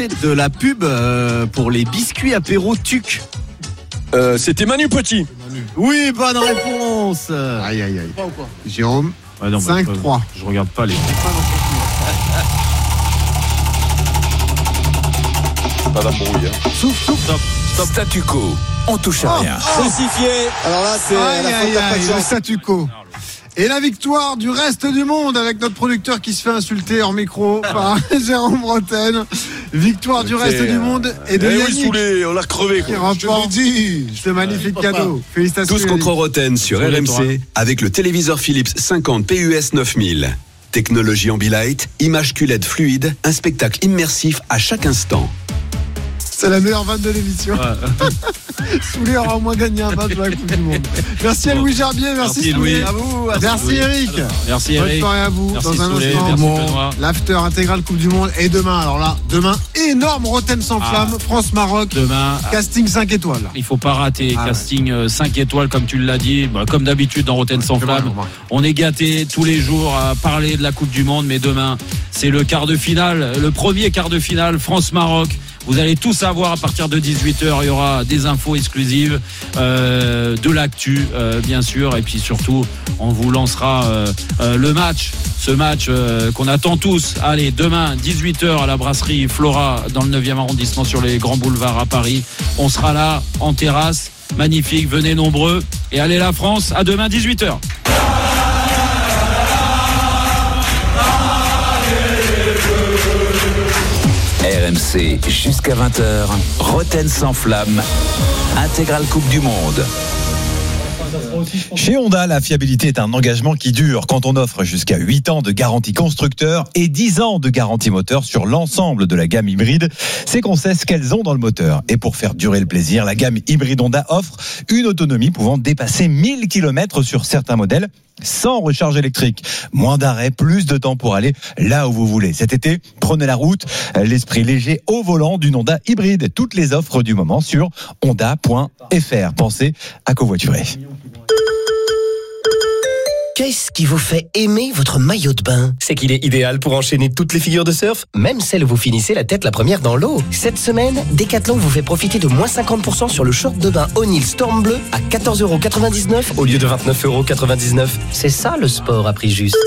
de la pub pour les biscuits apéro Tuc. C'était Manu Petit. Oui, bonne réponse. Aïe. Pas ou pas Jérôme, Ouais, non, 5-3. Je regarde pas les. Pas d'embrouille. Stop. Statu quo, on touche à rien. Falsifié. Alors là, c'est la faute à pas de Le chance. statu quo. Et la victoire du reste du monde avec notre producteur qui se fait insulter hors micro par Jérôme Roten. Victoire du reste du monde et de oui, Yannick Soulé, on l'a crevé. qui Quoi. remporte ce magnifique cadeau. Félicitations. Tous contre Roten sur RMC avec le téléviseur Philips 50 PUS 9000. Technologie Ambilight, image QLED fluide, un spectacle immersif à chaque instant. C'est la meilleure vanne de l'émission. Soulé aura au moins gagné un badge de la Coupe du Monde. Merci à Louis Gerbier, merci Louis. Soulé. À vous. Merci Eric. Merci Bonne Eric. soirée à vous. Merci Dans un Soulé, instant, merci Benoît. l'after intégral Coupe du Monde. Et demain, alors là, énorme Roten sans flamme, France-Maroc. Demain, Casting 5 étoiles. il faut pas rater. Casting 5 étoiles, comme tu l'as dit. Comme d'habitude dans Roten sans flamme. On est gâtés tous les jours à parler de la Coupe du Monde. Mais demain, c'est le quart de finale. Le premier quart de finale, France-Maroc. Vous allez tout savoir à partir de 18h. Il y aura des infos exclusives, de l'actu, bien sûr. Et puis surtout, on vous lancera le match. Ce match qu'on attend tous. Allez, demain, 18h à la brasserie Flora dans le 9e arrondissement sur les grands boulevards à Paris. On sera là en terrasse. Magnifique. Venez nombreux. Et allez la France. À demain, 18h. RMC jusqu'à 20h, Roten sans flamme, intégrale Coupe du Monde. Chez Honda, la fiabilité est un engagement qui dure. Quand on offre jusqu'à 8 ans de garantie constructeur et 10 ans de garantie moteur sur l'ensemble de la gamme hybride, c'est qu'on sait ce qu'elles ont dans le moteur. Et pour faire durer le plaisir, la gamme hybride Honda offre une autonomie pouvant dépasser 1000 km sur certains modèles sans recharge électrique. Moins d'arrêt, plus de temps pour aller là où vous voulez. Cet été, prenez la route, l'esprit léger au volant d'une Honda hybride. Toutes les offres du moment sur honda.fr. Pensez à covoiturer. Qu'est-ce qui vous fait aimer votre maillot de bain ? C'est qu'il est idéal pour enchaîner toutes les figures de surf, même celles où vous finissez la tête la première dans l'eau. Cette semaine, Decathlon vous fait profiter de moins 50% sur le short de bain O'Neill Storm Bleu à 14,99€ au lieu de 29,99€. C'est ça le sport à prix juste.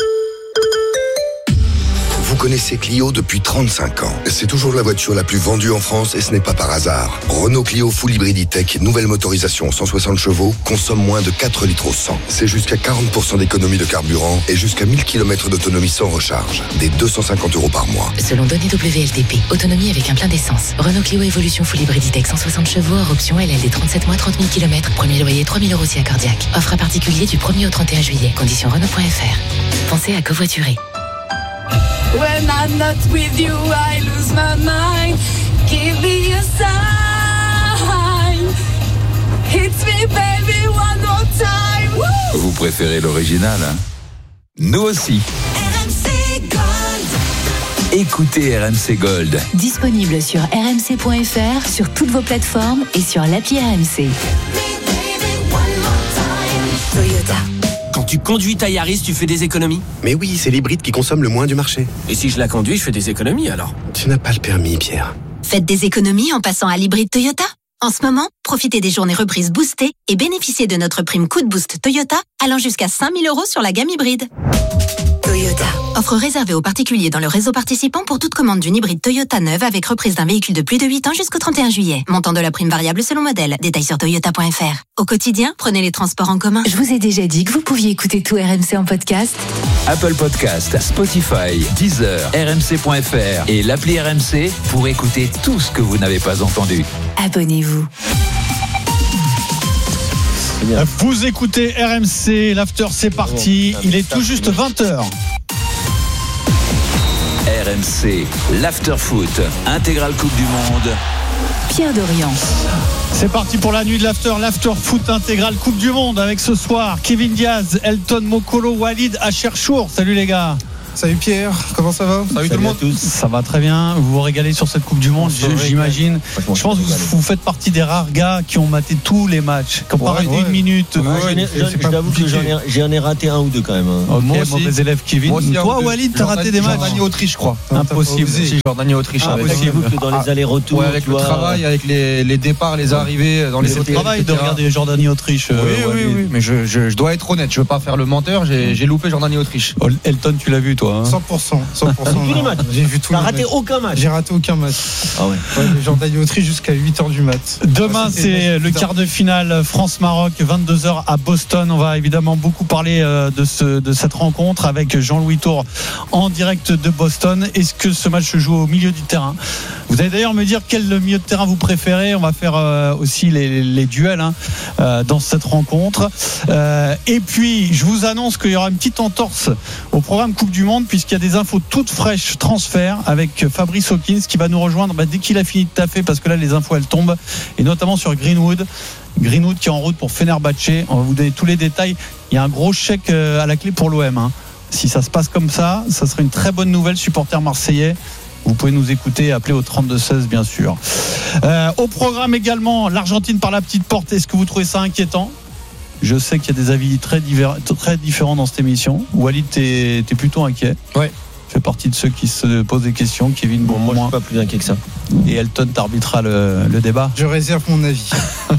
Vous connaissez Clio depuis 35 ans. C'est toujours la voiture la plus vendue en France et ce n'est pas par hasard. Renault Clio Full Hybrid E-Tech, nouvelle motorisation 160 chevaux, consomme moins de 4 litres au 100. C'est jusqu'à 40% d'économie de carburant et jusqu'à 1000 km d'autonomie sans recharge. Des 250€ par mois. Selon données WLTP, autonomie avec un plein d'essence. Renault Clio Evolution Full Hybrid E-Tech 160 chevaux, hors option LLD 37 mois, 30 000 km. Premier loyer 3 000€ si accordiaque. Offre à particulier du 1er au 31 juillet. Conditions Renault.fr. Pensez à covoiturer. When I'm not with you, I lose my mind. Give me a sign. Hits me, baby, one more time. Woo! Vous préférez l'original, hein ? Nous aussi. RMC Gold. Écoutez RMC Gold. Disponible sur rmc.fr, sur toutes vos plateformes et sur l'appli RMC. Toyota. Quand tu conduis ta Yaris, tu fais des économies ? Mais oui, c'est l'hybride qui consomme le moins du marché. Et si je la conduis, je fais des économies alors ? Tu n'as pas le permis, Pierre. Faites des économies en passant à l'hybride Toyota. En ce moment, profitez des journées reprises boostées et bénéficiez de notre prime coup de boost Toyota allant jusqu'à 5 000€ sur la gamme hybride. Toyota. Offre réservée aux particuliers dans le réseau participant pour toute commande d'une hybride Toyota neuve avec reprise d'un véhicule de plus de 8 ans jusqu'au 31 juillet. Montant de la prime variable selon modèle. Détails sur toyota.fr. Au quotidien, prenez les transports en commun. Je vous ai déjà dit que vous pouviez écouter tout RMC en podcast. Apple Podcast, Spotify, Deezer, RMC.fr et l'appli RMC pour écouter tout ce que vous n'avez pas entendu. Abonnez-vous. Vous écoutez RMC, l'after c'est parti, il est tout juste 20h. RMC, l'after-foot, intégrale Coupe du Monde. Pierre Dorian. C'est parti pour la nuit de l'after foot intégrale Coupe du Monde avec ce soir Kevin Diaz, Elton Mokolo, Walid Acherchour. Salut les gars. Salut Pierre, comment ça va? Salut tout le monde. Ça va très bien. Vous vous régalez sur cette Coupe du Monde, j'imagine. Je pense que vous faites partie des rares gars qui ont maté tous les matchs. Quand on arrêté une minute. Je t'avoue que j'en ai raté un ou deux quand même. Ok, mauvais élève Kevin. Toi, Walid, t'as raté des matchs? Jordanie-Autriche, je crois. Impossible. Jordanie-Autriche. Impossible que dans les allers-retours. Avec le travail, avec les départs, les arrivées dans les hôtels. C'est le travail de regarder Jordanie-Autriche. Oui, mais je dois être honnête. Je veux pas faire le menteur. J'ai loupé Jordanie-Autriche. Elton, tu l'as vu, toi? 100%. Tous les matchs. J'ai vu tous les matchs. T'as raté aucun match? J'ai raté aucun match. Ah ouais. Jordanie-Autriche jusqu'à 8h du mat. Demain, c'est le quart de finale France-Maroc, 22h à Boston. On va évidemment beaucoup parler de cette rencontre avec Jean-Louis Tour en direct de Boston. Est-ce que ce match se joue au milieu du terrain? Vous allez d'ailleurs me dire quel milieu de terrain vous préférez. On va faire aussi les duels dans cette rencontre. Et puis, je vous annonce qu'il y aura une petite entorse au programme Coupe du Monde, puisqu'il y a des infos toutes fraîches transfert avec Fabrice Hawkins qui va nous rejoindre dès qu'il a fini de taffer, parce que là les infos elles tombent, et notamment sur Greenwood qui est en route pour Fenerbahçe. On va vous donner tous les détails. Il y a un gros chèque à la clé pour l'OM. Si ça se passe comme ça serait une très bonne nouvelle, supporters marseillais. Vous pouvez nous écouter, appeler au 32-16 bien sûr. Au programme également, l'Argentine par la petite porte. Est-ce que vous trouvez ça inquiétant? Je sais qu'il y a des avis très différents dans cette émission. Walid, t'es plutôt inquiet. Ouais. Fait partie de ceux qui se posent des questions. Kevin, moi je suis pas plus inquiet que ça. Et Elton, t'arbitera le débat. Je réserve mon avis.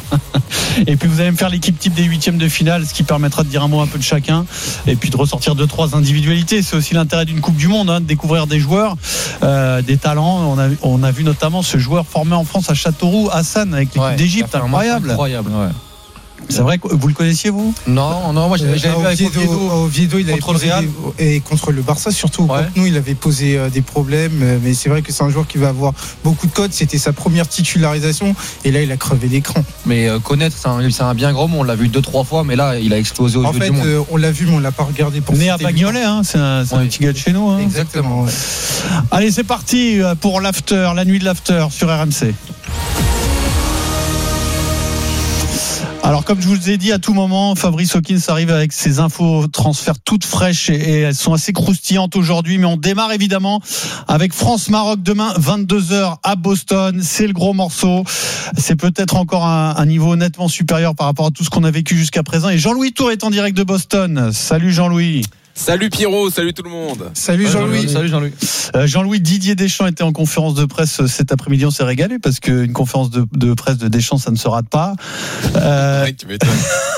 Et puis vous allez me faire l'équipe type des huitièmes de finale, ce qui permettra de dire un mot un peu de chacun, et puis de ressortir 2-3 individualités. C'est aussi l'intérêt d'une Coupe du Monde, de découvrir des joueurs, des talents. On a vu notamment ce joueur formé en France à Châteauroux, Hassan, avec l'équipe d'Égypte, incroyable. Ouais. C'est vrai que vous le connaissiez, vous? Non, moi j'avais vu avec Oviedo, il avait posé et contre le Barça surtout. Contre nous, il avait posé des problèmes, mais c'est vrai que c'est un joueur qui va avoir beaucoup de codes. C'était sa première titularisation et là il a crevé l'écran. Mais connaître, c'est un bien gros mot. On l'a vu 2-3 fois, mais là il a explosé aux yeux du monde. En fait, on l'a vu, mais on l'a pas regardé. Né à Bagnolet, c'est un petit gars de chez nous. Exactement. Ouais. Allez, c'est parti pour l'after, la nuit de l'after sur RMC. Alors, comme je vous l'ai dit, à tout moment, Fabrice Hawkins arrive avec ses infos transferts toutes fraîches et elles sont assez croustillantes aujourd'hui. Mais on démarre évidemment avec France-Maroc demain, 22h à Boston. C'est le gros morceau. C'est peut-être encore un niveau nettement supérieur par rapport à tout ce qu'on a vécu jusqu'à présent. Et Jean-Louis Tour est en direct de Boston. Salut Jean-Louis. Salut Pierrot, salut tout le monde. Salut Jean-Louis. Salut Jean-Louis. Jean-Louis, Didier Deschamps était en conférence de presse cet après-midi. On s'est régalé parce qu'une conférence de presse de Deschamps, ça ne se rate pas. Tu m'étonnes.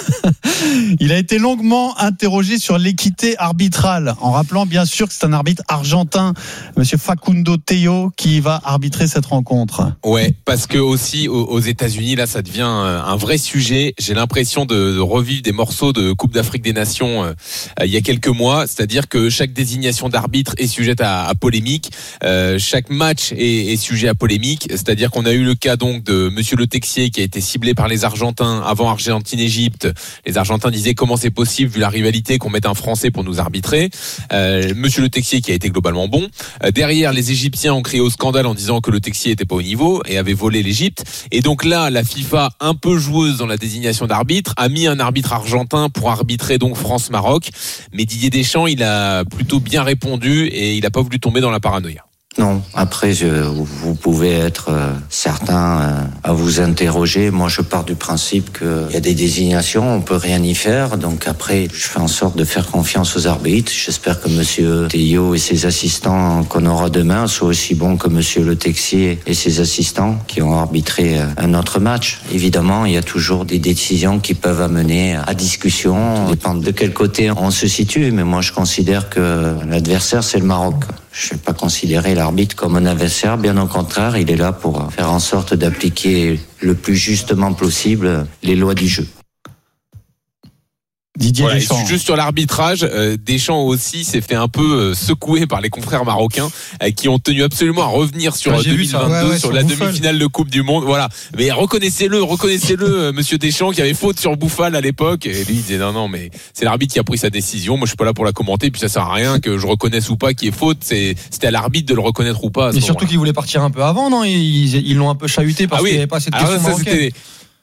Il a été longuement interrogé sur l'équité arbitrale, en rappelant bien sûr que c'est un arbitre argentin, monsieur Facundo Tello, qui va arbitrer cette rencontre. Ouais, parce que aussi aux États-Unis, là, ça devient un vrai sujet. J'ai l'impression de revivre des morceaux de Coupe d'Afrique des Nations il y a quelques mois. C'est-à-dire que chaque désignation d'arbitre est sujette à polémique. Chaque match est sujet à polémique. C'est-à-dire qu'on a eu le cas donc de monsieur Le Texier qui a été ciblé par les Argentins avant Argentine-Égypte. Les Argentins disaient comment c'est possible vu la rivalité qu'on mette un Français pour nous arbitrer. Monsieur Le Texier qui a été globalement bon. Derrière, les Égyptiens ont crié au scandale en disant que Le Texier était pas au niveau et avait volé l'Égypte. Et donc là, la FIFA, un peu joueuse dans la désignation d'arbitre, a mis un arbitre argentin pour arbitrer donc France-Maroc. Mais Didier Deschamps, il a plutôt bien répondu et il n'a pas voulu tomber dans la paranoïa. Non, après vous pouvez être certain à vous interroger. Moi je pars du principe qu'il y a des désignations, on peut rien y faire. Donc après je fais en sorte de faire confiance aux arbitres. J'espère que monsieur Tello et ses assistants qu'on aura demain soient aussi bons que monsieur Le Texier et ses assistants qui ont arbitré un autre match. Évidemment il y a toujours des décisions qui peuvent amener à discussion. Ça dépend de quel côté on se situe, mais moi je considère que l'adversaire c'est le Maroc. Je ne vais pas considérer l'arbitre comme un adversaire, bien au contraire, il est là pour faire en sorte d'appliquer le plus justement possible les lois du jeu. Didier Deschamps. Juste sur l'arbitrage, Deschamps aussi s'est fait un peu secouer par les confrères marocains qui ont tenu absolument à revenir sur 2022, sur la demi-finale de Coupe du Monde. Voilà. Mais reconnaissez-le, monsieur Deschamps, qui avait faute sur Bouffal à l'époque. Et lui, il disait non, mais c'est l'arbitre qui a pris sa décision. Moi, je suis pas là pour la commenter. Puis ça sert à rien que je reconnaisse ou pas qu'il y ait faute. C'était à l'arbitre de le reconnaître ou pas. Mais surtout qu'il voulait partir un peu avant, non? Ils l'ont un peu chahuté parce qu'il n'y avait pas cette question marocaine.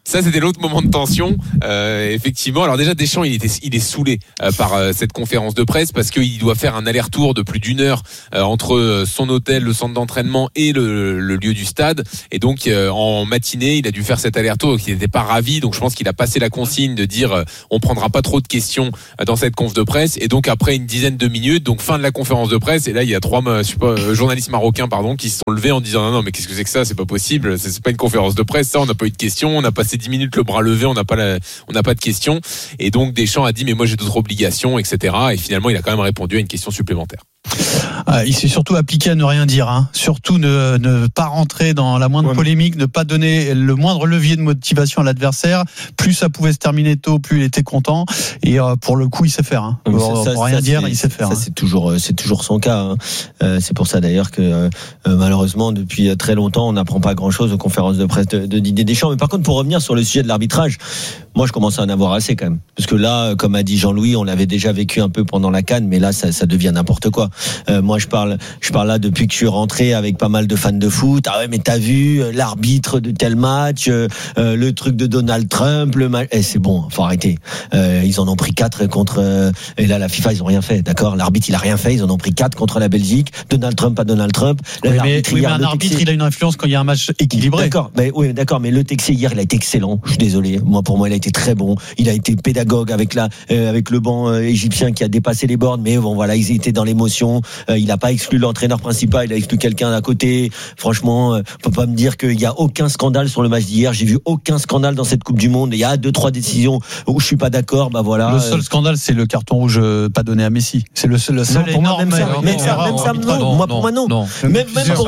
Ça, c'était l'autre moment de tension. Effectivement. Alors déjà, Deschamps, il est saoulé par cette conférence de presse parce qu'il doit faire un aller-retour de plus d'1 heure entre son hôtel, le centre d'entraînement et le lieu du stade. Et donc, en matinée, il a dû faire cet aller-retour. Donc, il n'était pas ravi. Donc, je pense qu'il a passé la consigne de dire on prendra pas trop de questions dans cette conf de presse. Et donc, après une dizaine de minutes, donc fin de la conférence de presse. Et là, il y a 3 journalistes marocains, qui se sont levés en disant non, mais qu'est-ce que c'est que ça? C'est pas possible. C'est pas une conférence de presse. Ça, on n'a pas eu de questions. On a passé 10 minutes le bras levé. On n'a pas de questions. Et donc, Deschamps a dit mais moi j'ai d'autres obligations, etc. Et finalement, il a quand même répondu à une question supplémentaire. Il s'est surtout appliqué à ne rien dire, hein. Surtout ne pas rentrer dans la moindre polémique, ne pas donner le moindre levier de motivation à l'adversaire. Plus ça pouvait se terminer tôt, plus il était content. Et pour le coup, il sait faire. Hein. Pour rien dire, il sait faire. Ça, c'est toujours son cas. Hein. C'est pour ça d'ailleurs que malheureusement, depuis très longtemps, on n'apprend pas grand-chose aux conférences de presse de Didier Deschamps. Mais par contre, pour revenir sur le sujet de l'arbitrage, moi, je commence à en avoir assez quand même. Parce que là, comme a dit Jean-Louis, on l'avait déjà vécu un peu pendant la CAN, mais là, ça devient n'importe quoi. Moi, je parle là depuis que je suis rentré avec pas mal de fans de foot. Ah ouais, mais t'as vu l'arbitre de tel match, le truc de Donald Trump, le match. C'est bon, faut arrêter. Ils en ont pris 4 contre. Et là, la FIFA, ils ont rien fait, d'accord. L'arbitre, il a rien fait. Ils en ont pris 4 contre la Belgique. Donald Trump, pas Donald Trump. Là, mais un arbitre, il a une influence quand il y a un match équilibré. D'accord. Mais le Texier hier, il a été excellent. Je suis désolé. Pour moi, il a été très bon. Il a été pédagogue avec le banc égyptien qui a dépassé les bornes. Mais bon, voilà, ils étaient dans l'émotion. Il n'a pas exclu l'entraîneur principal, il a exclu quelqu'un d'à côté. Franchement, on peut pas me dire qu'il n'y a aucun scandale sur le match d'hier. J'ai vu aucun scandale dans cette Coupe du Monde. Il y a 2-3 décisions où je suis pas d'accord. Bah voilà. Le seul scandale, c'est le carton rouge pas donné à Messi. C'est le seul énorme. Même ça, non. Pour moi, non. Même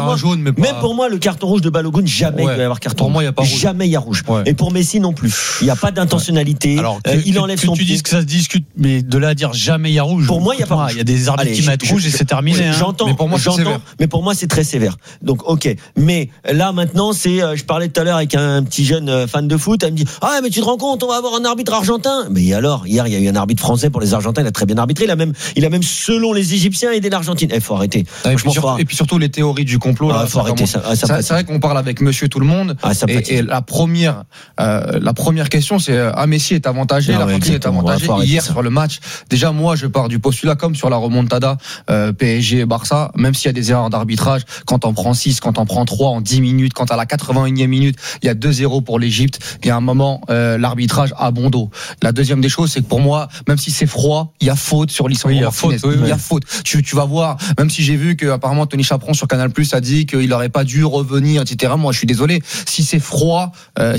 pour moi, le carton rouge de Balogun, jamais il doit y avoir carton. Pour moi, il y a pas rouge. Jamais il y a rouge. Et pour Messi non plus. Il n'y a pas d'intentionnalité. Alors, il enlève son pied. Tu dis que ça se discute, mais de là à dire jamais il y a rouge. Pour moi, il n'y a pas rouge. Il y a des arbitres qui mettent rouge et c'est terminé. J'entends. Mais pour moi, c'est très sévère. Donc, ok. Mais là, maintenant, je parlais tout à l'heure avec un petit jeune fan de foot. Elle me dit, ah, mais tu te rends compte, on va avoir un arbitre argentin. Mais alors, hier, il y a eu un arbitre français pour les Argentins. Il a très bien arbitré. Il a même, selon les Égyptiens, aidé l'Argentine. Faut arrêter. Et puis surtout, les théories du complot. Faut arrêter ça. C'est vrai qu'on parle avec monsieur tout le monde. Et la première question, c'est, Messi est avantagé, l'Argentine est avantagée. Hier, sur le match, déjà, moi, je pars du postulat comme sur la remontada, PSG et Barça, même s'il y a des erreurs d'arbitrage, quand on prend 6, quand on prend 3 en 10 minutes, quand à la 81e minute, il y a 2-0 pour l'Égypte, il y a un moment, l'arbitrage a bon dos. La deuxième des choses, c'est que pour moi, même si c'est froid, il y a faute sur Lisandro Martinez. Il y a faute. Tu vas voir, même si j'ai vu que apparemment Tony Chaperon sur Canal+ a dit qu'il n'aurait pas dû revenir, etc. Moi, je suis désolé. Si c'est froid,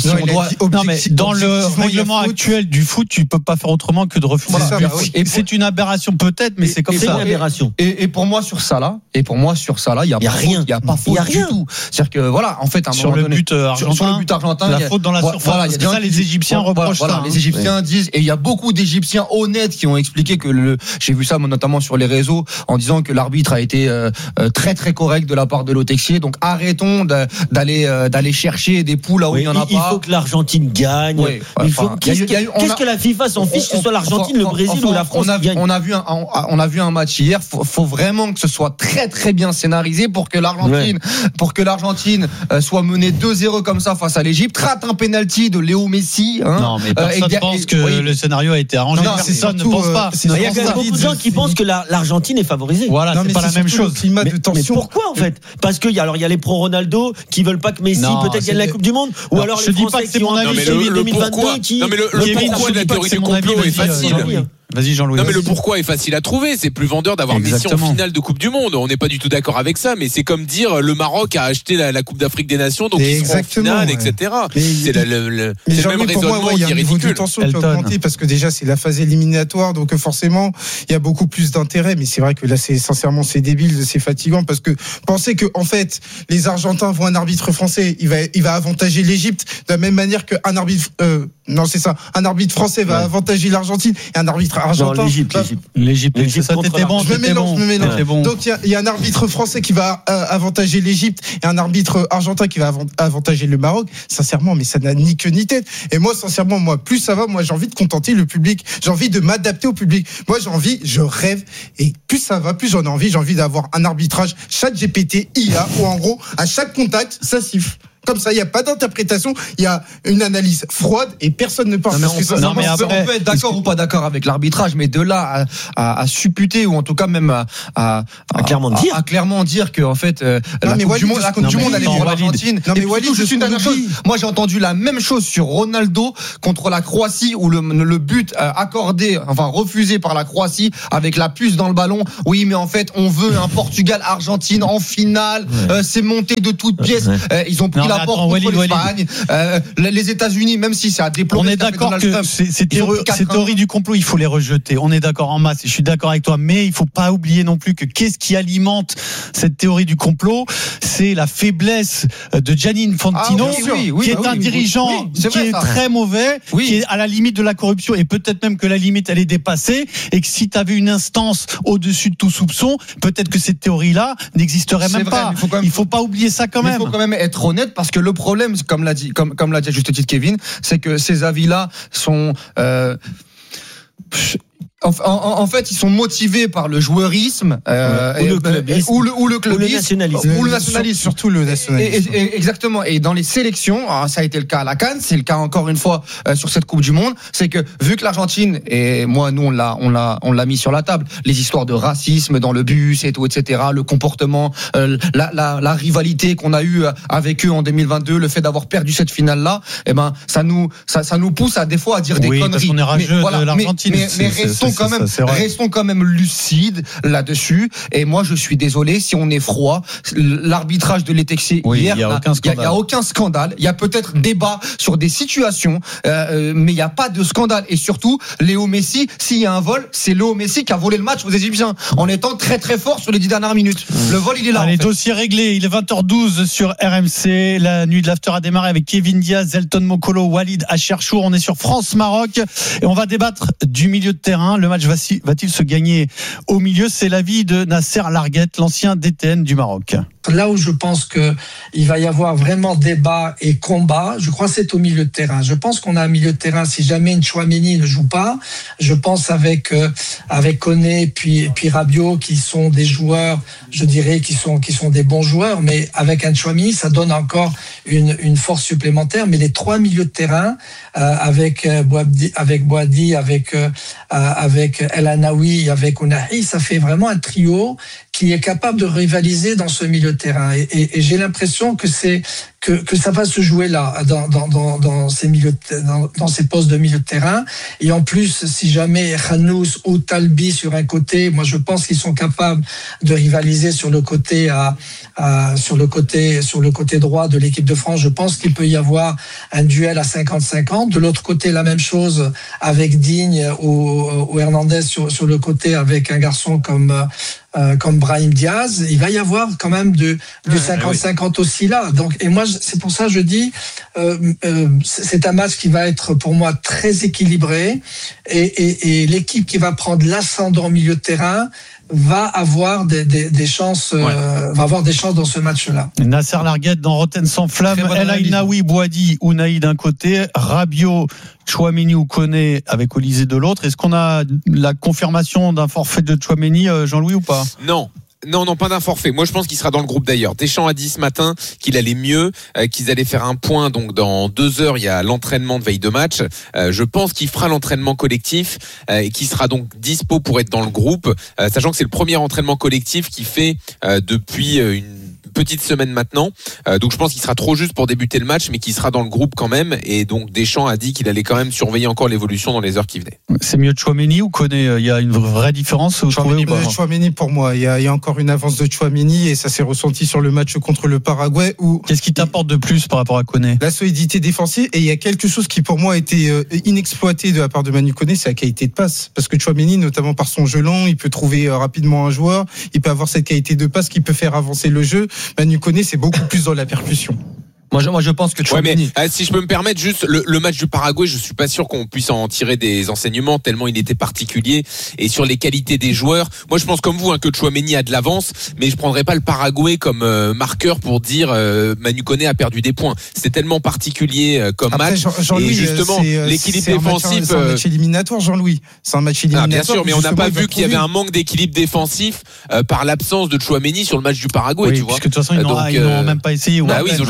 dans le règlement actuel du foot, tu peux pas faire autrement que de refuser. Et c'est une aberration peut-être, mais c'est comme ça. C'est une aberration. Et pour moi sur ça là, il y a rien. Il y a pas faute du tout. C'est-à-dire que voilà, en fait, sur le but argentin, la faute dans la surface. C'est ça, les Égyptiens reprochent ça. Les Égyptiens disent, et il y a beaucoup d'Égyptiens honnêtes qui ont expliqué que j'ai vu ça notamment sur les réseaux en disant que l'arbitre a été très très correct de la part de Texier. Donc arrêtons d'aller chercher des poules là où il y en a pas. Il faut que l'Argentine gagne. Qu'est-ce que la FIFA s'en fiche que ce soit l'Argentine, le Brésil ou la France qui gagne. On a vu un match hier. Faut vraiment que ce soit très très bien scénarisé pour que l'Argentine soit menée 2-0 comme ça face à l'Égypte, rate un penalty de Léo Messi. Non, mais personne ne pense que le scénario a été arrangé. Personne ne pense pas. Il y a beaucoup de gens qui pensent que l'Argentine est favorisée. Voilà, c'est pas la même chose. Mais pourquoi en fait? Parce qu'il y a les pro Ronaldo qui veulent pas que Messi peut-être gagne la Coupe du Monde, ou alors les Français qui ont avis celui 2022 qui. Non mais le pourquoi de la théorie du complot est facile. Vas-y Jean-Louis. Non mais le pourquoi est facile à trouver. C'est plus vendeur d'avoir Messi en finale de Coupe du Monde. On n'est pas du tout d'accord avec ça, mais c'est comme dire le Maroc a acheté la Coupe d'Afrique des Nations, donc ils seront en finale, etc. C'est le même raisonnement qui est ridicule. Il y a un niveau de tension qui a augmenté parce que déjà c'est la phase éliminatoire, donc forcément il y a beaucoup plus d'intérêt. Mais c'est vrai que là c'est débile, c'est fatigant parce que penser que en fait les Argentins voient un arbitre français, il va avantager l'Égypte de la même manière qu'un arbitre un arbitre français va avantager l'Argentine et un arbitre argentin. L'Égypte. Ça t'était bon. Je me mélange. Donc il y a un arbitre français qui va avantager l'Égypte et un arbitre argentin qui va avantager le Maroc. Sincèrement, mais ça n'a ni queue ni tête. Et moi, sincèrement, plus ça va, j'ai envie de contenter le public. J'ai envie de m'adapter au public. Moi, je rêve. Et plus ça va, plus j'en ai envie. J'ai envie d'avoir un arbitrage ChatGPT IA où en gros, à chaque contact, ça siffle. comme ça. Il n'y a pas d'interprétation. Il y a une analyse froide et personne ne parle. On peut être d'accord ou pas d'accord avec l'arbitrage, mais de là à supputer ou en tout cas même à clairement dire que en fait la Coupe du Monde elle est pour l'Argentine. Non mais Walid, je suis une chose. Moi j'ai entendu la même chose sur Ronaldo contre la Croatie où le but refusé par la Croatie avec la puce dans le ballon. Oui, mais en fait on veut un Portugal-Argentine en finale. C'est monté de toutes pièces. Ils ont pris la porte contre l'Espagne. Les États-Unis, même si ça a déploré. On est d'accord que ces théories du complot, il faut les rejeter. On est d'accord en masse. Je suis d'accord avec toi, mais il faut pas oublier non plus que qu'est-ce qui alimente cette théorie du complot? C'est la faiblesse de Gianni Infantino, qui est un dirigeant qui est très mauvais, qui est à la limite de la corruption et peut-être même que la limite elle est dépassée et que si tu avais une instance au-dessus de tout soupçon, peut-être que cette théorie-là n'existerait même pas. Il faut pas oublier ça quand même. Il faut quand même être honnête parce que le problème, comme l'a dit à juste titre Kevin, c'est que ces avis-là sont en fait, ils sont motivés par le joueurisme ou le clubisme ou le nationalisme, surtout le nationalisme. Exactement. Et dans les sélections, ça a été le cas à la CAN, c'est le cas encore une fois sur cette Coupe du Monde, c'est que vu que l'Argentine et nous on l'a mis sur la table, les histoires de racisme dans le bus et tout, etc., le comportement, la rivalité qu'on a eue avec eux en 2022, le fait d'avoir perdu cette finale là, ça nous pousse à des fois à dire des conneries. Parce qu'on est rageux de l'Argentine. Mais restons quand même lucides là-dessus. Et moi, je suis désolé si on est froid. L'arbitrage de l'Etexé hier, il y a aucun scandale. Il y a peut-être débat sur des situations, mais il n'y a pas de scandale. Et surtout, Léo Messi, s'il y a un vol, c'est Léo Messi qui a volé le match aux Égyptiens en étant très très fort sur les 10 dernières minutes. Le vol, il est là. Allez, dossier réglé. Il est 20h12 sur RMC. La nuit de l'after a démarré avec Kevin Diaz, Elton Mokolo, Walid Acharchour. On est sur France-Maroc et on va débattre du milieu de terrain. Le match va-t-il se gagner au milieu? C'est l'avis de Nasser Larguette, l'ancien DTN du Maroc. Là où je pense qu'il va y avoir vraiment débat et combat, je crois que c'est au milieu de terrain. Je pense qu'on a un milieu de terrain, si jamais Tchouaméni ne joue pas, je pense avec Koné puis Rabiot, qui sont des joueurs, je dirais, qui sont des bons joueurs, mais avec un Tchouaméni, ça donne encore une force supplémentaire. Mais les trois milieux de terrain, avec Boadi, avec El Anaoui, avec Ounahi, ça fait vraiment un trio qui est capable de rivaliser dans ce milieu de terrain. Et j'ai l'impression que ça va se jouer là, dans ces postes de milieu de terrain. Et en plus, si jamais Khanous ou Talbi sur un côté, moi je pense qu'ils sont capables de rivaliser sur le côté sur le côté droit de l'équipe de France. Je pense qu'il peut y avoir un duel à 50-50. De l'autre côté, la même chose avec Digne ou Hernandez sur le côté avec un garçon comme Brahim Diaz. Il va y avoir quand même du 50-50 aussi là. Donc, et moi, c'est pour ça que je dis, c'est un match qui va être pour moi très équilibré et l'équipe qui va prendre l'ascendant au milieu de terrain va avoir des chances, va avoir des chances dans ce match-là. Nasser Larguette dans Rotten sans flamme, El Ainaoui, Boadi, Ounahi d'un côté, Rabiot, Tchouaméni ou Koné avec Olysée de l'autre. Est-ce qu'on a la confirmation d'un forfait de Tchouaméni, Jean-Louis, ou pas? Non, pas d'un forfait. Moi, je pense qu'il sera dans le groupe d'ailleurs. Deschamps a dit ce matin qu'il allait mieux, qu'ils allaient faire un point. Donc, dans 2 heures, il y a l'entraînement de veille de match. Je pense qu'il fera l'entraînement collectif et qu'il sera donc dispo pour être dans le groupe, sachant que c'est le premier entraînement collectif qu'il fait depuis une petite semaine maintenant. Donc je pense qu'il sera trop juste pour débuter le match, mais qu'il sera dans le groupe quand même. Et donc Deschamps a dit qu'il allait quand même surveiller encore l'évolution dans les heures qui venaient. C'est mieux Tchouaméni ou Koné? Il y a une vraie différence? Tchouaméni pour moi. Il y a encore une avance de Tchouaméni et ça s'est ressenti sur le match contre le Paraguay. Qu'est-ce qui t'apporte de plus par rapport à Koné? La solidité défensive. Et il y a quelque chose qui pour moi a été inexploité de la part de Manu Koné, c'est la qualité de passe. Parce que Tchouaméni, notamment par son jeu lent, il peut trouver rapidement un joueur. Il peut avoir cette qualité de passe qui peut faire avancer le jeu. Manu Koné, c'est beaucoup plus dans la percussion. Moi, je pense que Tchouaméni. Ouais, mais si je peux me permettre, juste le match du Paraguay, je suis pas sûr qu'on puisse en tirer des enseignements tellement il était particulier. Et sur les qualités des joueurs, moi je pense comme vous que Tchouaméni a de l'avance, mais je prendrais pas le Paraguay comme marqueur pour dire Manu Koné a perdu des points. C'était tellement particulier comme après, match. Et justement, l'équilibre défensif. C'est un match éliminatoire, Jean-Louis. C'est un match éliminatoire. Bien sûr, mais on n'a pas vu qu'il y avait un manque d'équilibre défensif par l'absence de Tchouaméni sur le match du Paraguay, tu vois. Parce que de toute façon, ils n'ont même pas essayé. Bah oui, ils n'ont jamais attaqué.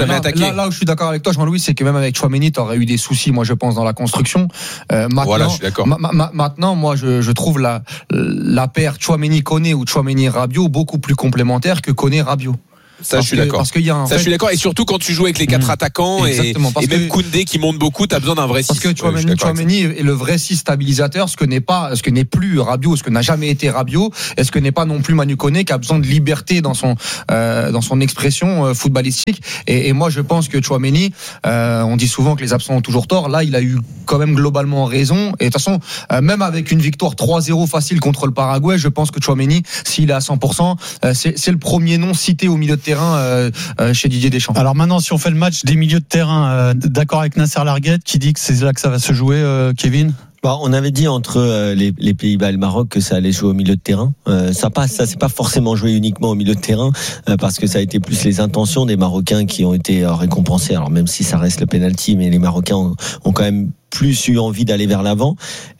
là où je suis d'accord avec toi, Jean-Louis, c'est que même avec Tchouaméni, t'aurais eu des soucis, moi je pense, dans la construction. Maintenant, voilà, je suis d'accord. Maintenant, moi je trouve la paire Tchouaméni-Koné ou Tchouaméni-Rabiot beaucoup plus complémentaire que Koné-Rabiot. Ça, je suis d'accord. Parce qu'il y a je suis d'accord. Et surtout quand tu joues avec les 4 attaquants et même Koundé qui monte beaucoup, t'as besoin d'un vrai 6. Parce que Tchouaméni est le vrai 6 stabilisateur, ce que n'est plus Rabiot, ce que n'a jamais été Rabiot, et ce que n'est pas non plus Manu Koné, qui a besoin de liberté dans son expression footballistique. Et moi, je pense que Tchouaméni, on dit souvent que les absents ont toujours tort. Là, il a eu quand même globalement raison. Et de toute façon, même avec une victoire 3-0 facile contre le Paraguay, je pense que Tchouaméni, s'il est à 100%, c'est le premier nom cité au milieu de terrain chez Didier Deschamps. Alors maintenant, si on fait le match des milieux de terrain, d'accord avec Nasser Larguette qui dit que c'est là que ça va se jouer, Kevin? On avait dit entre les Pays-Bas et le Maroc que ça allait jouer au milieu de terrain. Ça c'est pas forcément joué uniquement au milieu de terrain parce que ça a été plus les intentions des Marocains qui ont été récompensées. Alors même si ça reste le penalty, mais les Marocains ont quand même plus eu envie d'aller vers l'avant.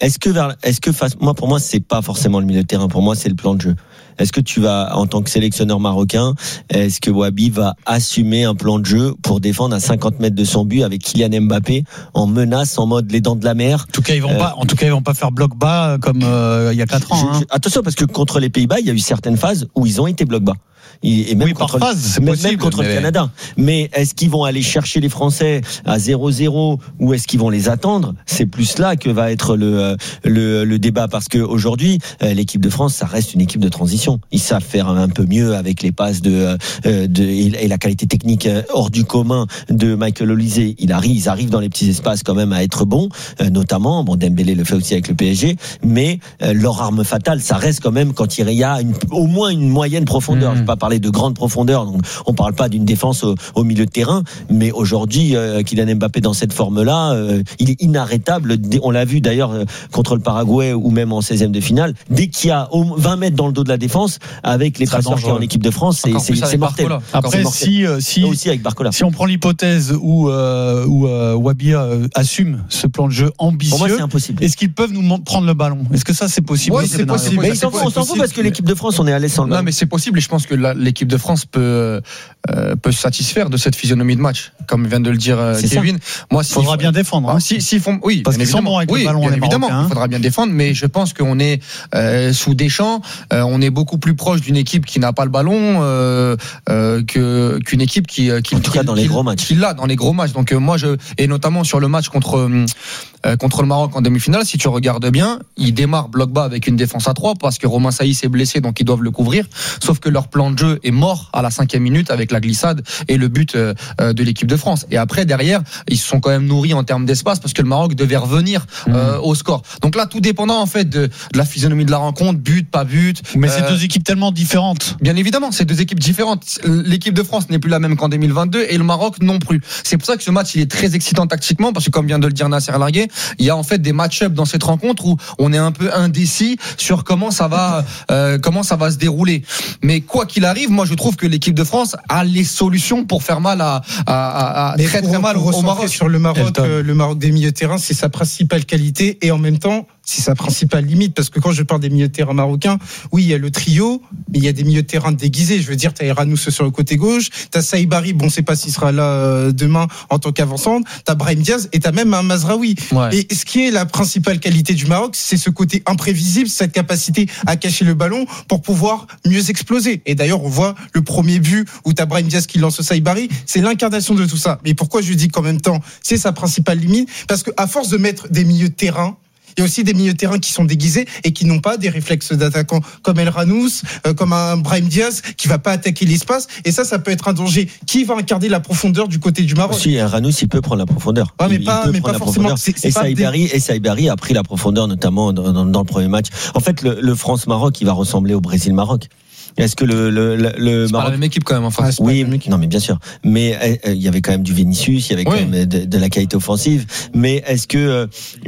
Pour moi, c'est pas forcément le milieu de terrain. Pour moi, c'est le plan de jeu. Est-ce que tu vas, en tant que sélectionneur marocain, est-ce que Wabi va assumer un plan de jeu pour défendre à 50 mètres de son but avec Kylian Mbappé en menace, en mode les dents de la mer? En tout cas, ils vont pas faire bloc bas comme il y a 4 ans. Attention, parce que contre les Pays-Bas, il y a eu certaines phases où ils ont été bloc bas. Et même contre le Canada. Mais est-ce qu'ils vont aller chercher les Français à 0-0 ou est-ce qu'ils vont les attendre? C'est plus là que va être le débat, parce que aujourd'hui l'équipe de France, ça reste une équipe de transition. Ils savent faire un peu mieux avec les passes et la qualité technique hors du commun de Michael Olise. Ils arrivent dans les petits espaces quand même à être bons, notamment Dembélé le fait aussi avec le PSG, mais leur arme fatale, ça reste quand même quand il y a au moins une moyenne profondeur. Je ne vais pas parler de grande profondeur, donc on parle pas d'une défense au milieu de terrain, mais aujourd'hui Kylian Mbappé dans cette forme-là, il est inarrêtable. On l'a vu d'ailleurs contre le Paraguay ou même en 16e de finale, dès qu'il y a 20 mètres dans le dos de la défense, avec les passeurs qu'il y a en équipe de France, c'est mortel. Après, si aussi avec Barcola. Si on prend l'hypothèse où Wabi assume ce plan de jeu ambitieux, pour moi, c'est impossible. Est-ce qu'ils peuvent nous prendre le ballon? Est-ce que ça c'est possible? Oui, c'est possible. Mais on s'en fout parce que l'équipe de France, on est à l'aise sans le ballon. Non, mais c'est possible, et je pense que l'équipe de France peut se satisfaire de cette physionomie de match, comme vient de le dire Kevin. Moi, il faudra bien défendre. Oui, parce qu'ils sont bons avec le ballon. Bien évidemment, il faudra bien défendre, mais je pense qu'on est sous Deschamps, on est beaucoup plus proche d'une équipe qui n'a pas le ballon qu'une équipe qui en tout cas dans les gros matchs. Qui l'a dans les gros matchs. Donc et notamment sur le match contre le Maroc en demi-finale, si tu regardes bien, ils démarrent bloc bas avec une défense à 3 parce que Romain Saïs est blessé, donc ils doivent le couvrir. Sauf que leur plan de jeu est mort à la 5e minute avec la glissade et le but de l'équipe de France. Et après, derrière, ils se sont quand même nourris en termes d'espace parce que le Maroc devait revenir au score. Donc là, tout dépendant en fait de la physionomie de la rencontre, but, pas but. Mais c'est deux équipes tellement différentes. Bien évidemment, c'est deux équipes différentes. L'équipe de France n'est plus la même qu'en 2022 et le Maroc non plus. C'est pour ça que ce match, il est très excitant tactiquement parce que, comme vient de le dire Nasser Largué, il y a en fait des match-up dans cette rencontre où on est un peu indécis sur comment ça va se dérouler. Mais quoi qu'il arrive, moi je trouve que l'équipe de France a les solutions pour faire mal très mal au Maroc. Sur le Maroc des milieux de terrain, c'est sa principale qualité et en même temps c'est sa principale limite, parce que quand je parle des milieux de terrain marocains, oui, il y a le trio, mais il y a des milieux de terrain déguisés. Je veux dire, t'as Eranous sur le côté gauche, t'as Saïbari, bon, on sait pas s'il sera là demain en tant qu'avançante, t'as Brahim Diaz et t'as même un Mazraoui. Ouais. Et ce qui est la principale qualité du Maroc, c'est ce côté imprévisible, cette capacité à cacher le ballon pour pouvoir mieux exploser. Et d'ailleurs, on voit le premier but où t'as Brahim Diaz qui lance Saïbari, c'est l'incarnation de tout ça. Mais pourquoi je dis qu'en même temps, c'est sa principale limite? Parce que à force de mettre des milieux de terrain, il y a aussi des milieux de terrain qui sont déguisés et qui n'ont pas des réflexes d'attaquant comme El Ranous, comme un Brahim Diaz qui va pas attaquer l'espace. Et ça peut être un danger. Qui va incarner la profondeur du côté du Maroc? Si, El Ranous, il peut prendre la profondeur. Ah, mais pas forcément. Et Saïbari a pris la profondeur, notamment dans le premier match. En fait, le France-Maroc, il va ressembler au Brésil-Maroc. Est-ce que le c'est Maroc... pas la même équipe quand même en face. Oui, non mais bien sûr. Mais il y avait quand même du Vinicius, il y avait quand même de la qualité offensive. Mais est-ce que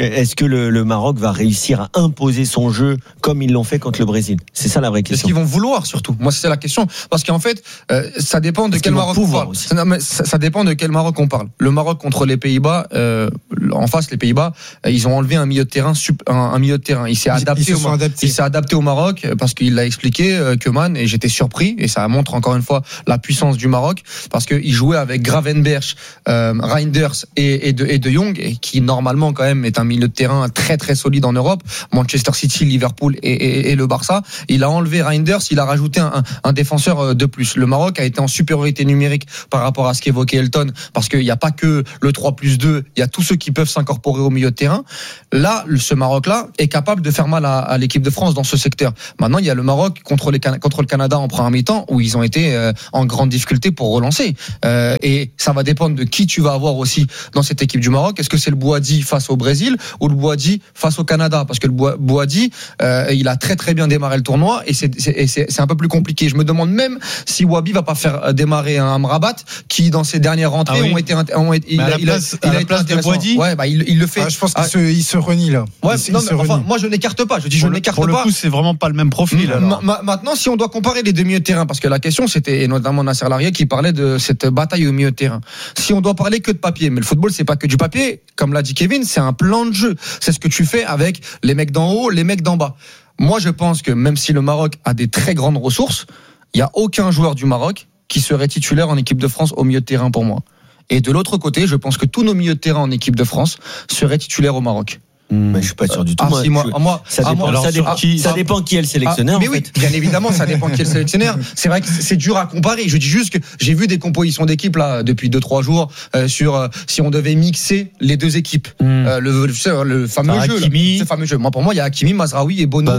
le Maroc va réussir à imposer son jeu comme ils l'ont fait contre le Brésil? C'est ça la vraie question. Est-ce qu'ils vont vouloir surtout? Moi, c'est la question. Parce qu'en fait, ça dépend de quel Maroc on parle. Ça dépend de quel Maroc on parle. Le Maroc contre les Pays-Bas, en face, les Pays-Bas, ils ont enlevé un milieu de terrain, un milieu de terrain. Il s'est adapté au Maroc parce qu'il l'a expliqué, Koeman. Elton, et j'étais surpris, et ça montre encore une fois la puissance du Maroc, parce qu'il jouait avec Gravenberch, Reinders et de Jong, et qui normalement quand même est un milieu de terrain très très solide en Europe, Manchester City, Liverpool et le Barça. Il a enlevé Reinders, il a rajouté un défenseur de plus. Le Maroc a été en supériorité numérique par rapport à ce qu'évoquait Elton, parce qu'il n'y a pas que le 3+2, il y a tous ceux qui peuvent s'incorporer au milieu de terrain. Là, ce Maroc-là est capable de faire mal à l'équipe de France dans ce secteur. Maintenant, il y a le Maroc contre le Canada en première mi-temps, où ils ont été en grande difficulté pour relancer. Et ça va dépendre de qui tu vas avoir aussi dans cette équipe du Maroc. Est-ce que c'est le Bouhaddi face au Brésil ou le Bouhaddi face au Canada? Parce que le Bouhaddi, il a très très bien démarré le tournoi, et c'est un peu plus compliqué. Je me demande même si Wabi va pas faire démarrer un Amrabat qui, dans ses dernières rentrées, ont été il a été intéressant. Ouais, il le fait. Je pense qu'il se renie là. Ouais, moi je n'écarte pas. Je dis je n'écarte pas. Pour le coup, c'est vraiment pas le même profil. Maintenant, si on doit comparer les deux milieux de terrain, parce que la question c'était, et notamment Nasser Larrié qui parlait de cette bataille au milieu de terrain. Si on doit parler que de papier, mais le football c'est pas que du papier, comme l'a dit Kevin, c'est un plan de jeu. C'est ce que tu fais avec les mecs d'en haut, les mecs d'en bas. Moi, je pense que même si le Maroc a des très grandes ressources, il y a aucun joueur du Maroc qui serait titulaire en équipe de France au milieu de terrain pour moi. Et de l'autre côté, je pense que tous nos milieux de terrain en équipe de France seraient titulaires au Maroc. Mais je suis pas sûr du tout. Ça dépend qui est le sélectionneur. Mais oui, bien évidemment, ça dépend qui est le sélectionneur. C'est vrai que c'est dur à comparer. Je dis juste que j'ai vu des compositions d'équipes là depuis 2-3 jours sur si on devait mixer les deux équipes. Le fameux jeu. Ce fameux jeu. Moi, pour moi, il y a Hakimi, Mazraoui et Bono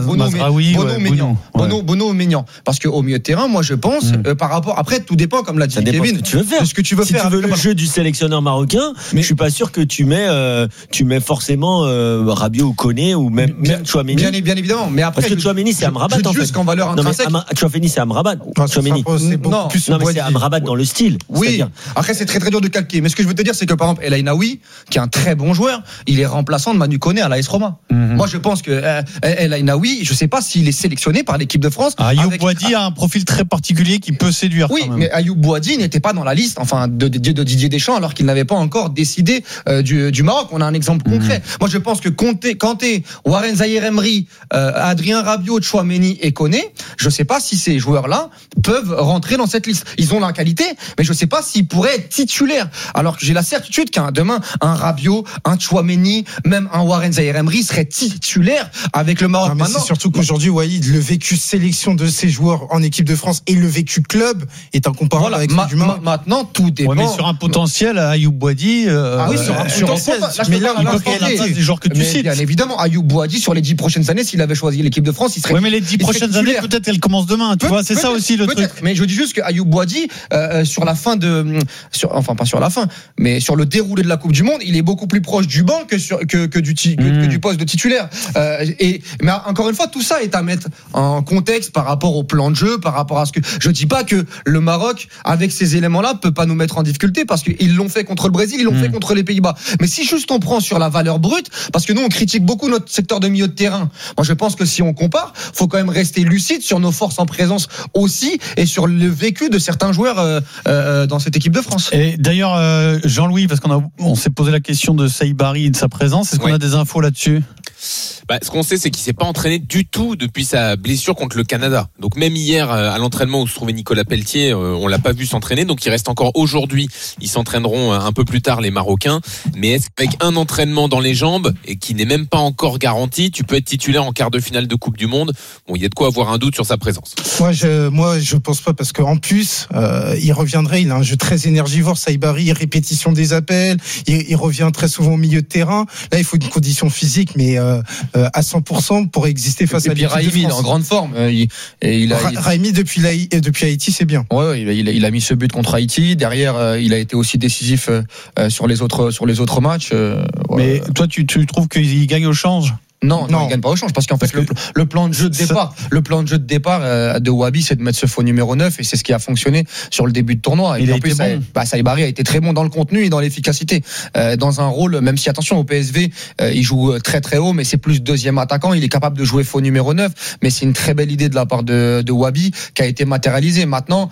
Maignan. Parce que au milieu de terrain, moi, je pense par rapport. Après, tout dépend, comme l'a dit Kevin, de ce que tu veux faire. Si tu veux le jeu du sélectionneur marocain, mais je suis pas sûr que tu mets forcément Rabiot ou Koné ou même Tchouaméni. Bien évidemment, mais après parce que Tchouaméni c'est Amrabat en fait. Juste qu'en valeur intrinsèque. Tchouaméni c'est Amrabat. Tchouaméni. Non, mais c'est Amrabat dans le style. Oui. Après c'est très très dur de calquer. Mais ce que je veux te dire c'est que par exemple El Ainaoui, qui est un très bon joueur, il est remplaçant de Manu Koné à l'AS Roma. Moi je pense que El Ainaoui, je sais pas s'il est sélectionné par l'équipe de France. Ayoub Boadi a un profil très particulier qui peut séduire. Oui, mais Ayoub Boadi n'était pas dans la liste, enfin de Didier Deschamps, alors qu'il n'avait pas encore décidé du Maroc. On a un exemple concret. Moi je pense que Kanté, Warren Zaïre-Emery, Adrien Rabiot, Tchouaméni et Koné, je ne sais pas si ces joueurs-là peuvent rentrer dans cette liste. Ils ont la qualité, mais je ne sais pas s'ils pourraient être titulaires. Alors que j'ai la certitude qu'un demain, un Rabiot, un Tchouaméni, même un Warren Zaïre-Emery serait titulaire avec le Maroc. Mais c'est surtout qu'aujourd'hui, Wahid, le vécu sélection de ces joueurs en équipe de France et le vécu club est incomparable avec celui du Maroc. Maintenant, tout dépend. Ouais, mais sur un potentiel, Ayoub Boadi, oui, sur un potentiel. Mais là, il peut prendre la place des joueurs que tu cites. Bien évidemment, Ayoub Boadi, sur les 10 prochaines années, s'il avait choisi l'équipe de France, il serait. Oui, mais les 10 prochaines années, peut-être elles commencent demain. Tu vois, c'est ça aussi le truc. Mais je dis juste que Ayoub Boadi, sur la fin enfin pas sur la fin, mais sur le déroulé de la Coupe du Monde, il est beaucoup plus proche du banc que du poste de titulaire. Mais encore une fois, tout ça est à mettre en contexte par rapport au plan de jeu, par rapport à ce que. Je dis pas que le Maroc, avec ces éléments-là, peut pas nous mettre en difficulté parce qu'ils l'ont fait contre le Brésil, ils l'ont fait contre les Pays-Bas. Mais si juste on prend sur la valeur brute, parce que nous on critique beaucoup notre secteur de milieu de terrain. Moi je pense que si on compare, faut quand même rester lucide sur nos forces en présence aussi et sur le vécu de certains joueurs dans cette équipe de France. Et d'ailleurs Jean-Louis, parce qu'on s'est posé la question de Saïbari et de sa présence, est-ce qu'on a des infos là-dessus? Ce qu'on sait, c'est qu'il s'est pas entraîné du tout depuis sa blessure contre le Canada. Donc même hier, à l'entraînement où se trouvait Nicolas Pelletier, on l'a pas vu s'entraîner. Donc il reste encore aujourd'hui. Ils s'entraîneront un peu plus tard, les Marocains. Mais est-ce qu'avec un entraînement dans les jambes et qui n'est même pas encore garanti, tu peux être titulaire en quart de finale de Coupe du Monde? Bon, il y a de quoi avoir un doute sur sa présence. Moi, je pense pas parce qu'en plus, il reviendrait. Il a un jeu très énergivore, Saïbari, répétition des appels. Il revient très souvent au milieu de terrain. Là, il faut une condition physique, mais à 100% pour exister face à l'équipe de France. Raimi, il est en grande forme. Raimi depuis Haïti, c'est bien. Ouais, il a mis ce but contre Haïti. Derrière, il a été aussi décisif sur les autres matchs. Mais toi, tu trouves qu'il gagne au change? Non, il gagne pas au change parce qu'en fait le plan de jeu de départ de Wabi, c'est de mettre ce faux numéro 9 et c'est ce qui a fonctionné sur le début de tournoi. Et en plus, Saïbari a été très bon dans le contenu et dans l'efficacité, dans un rôle, même si attention au PSV, il joue très très haut, mais c'est plus deuxième attaquant. Il est capable de jouer faux numéro 9, mais c'est une très belle idée de la part de Wabi qui a été matérialisée. Maintenant,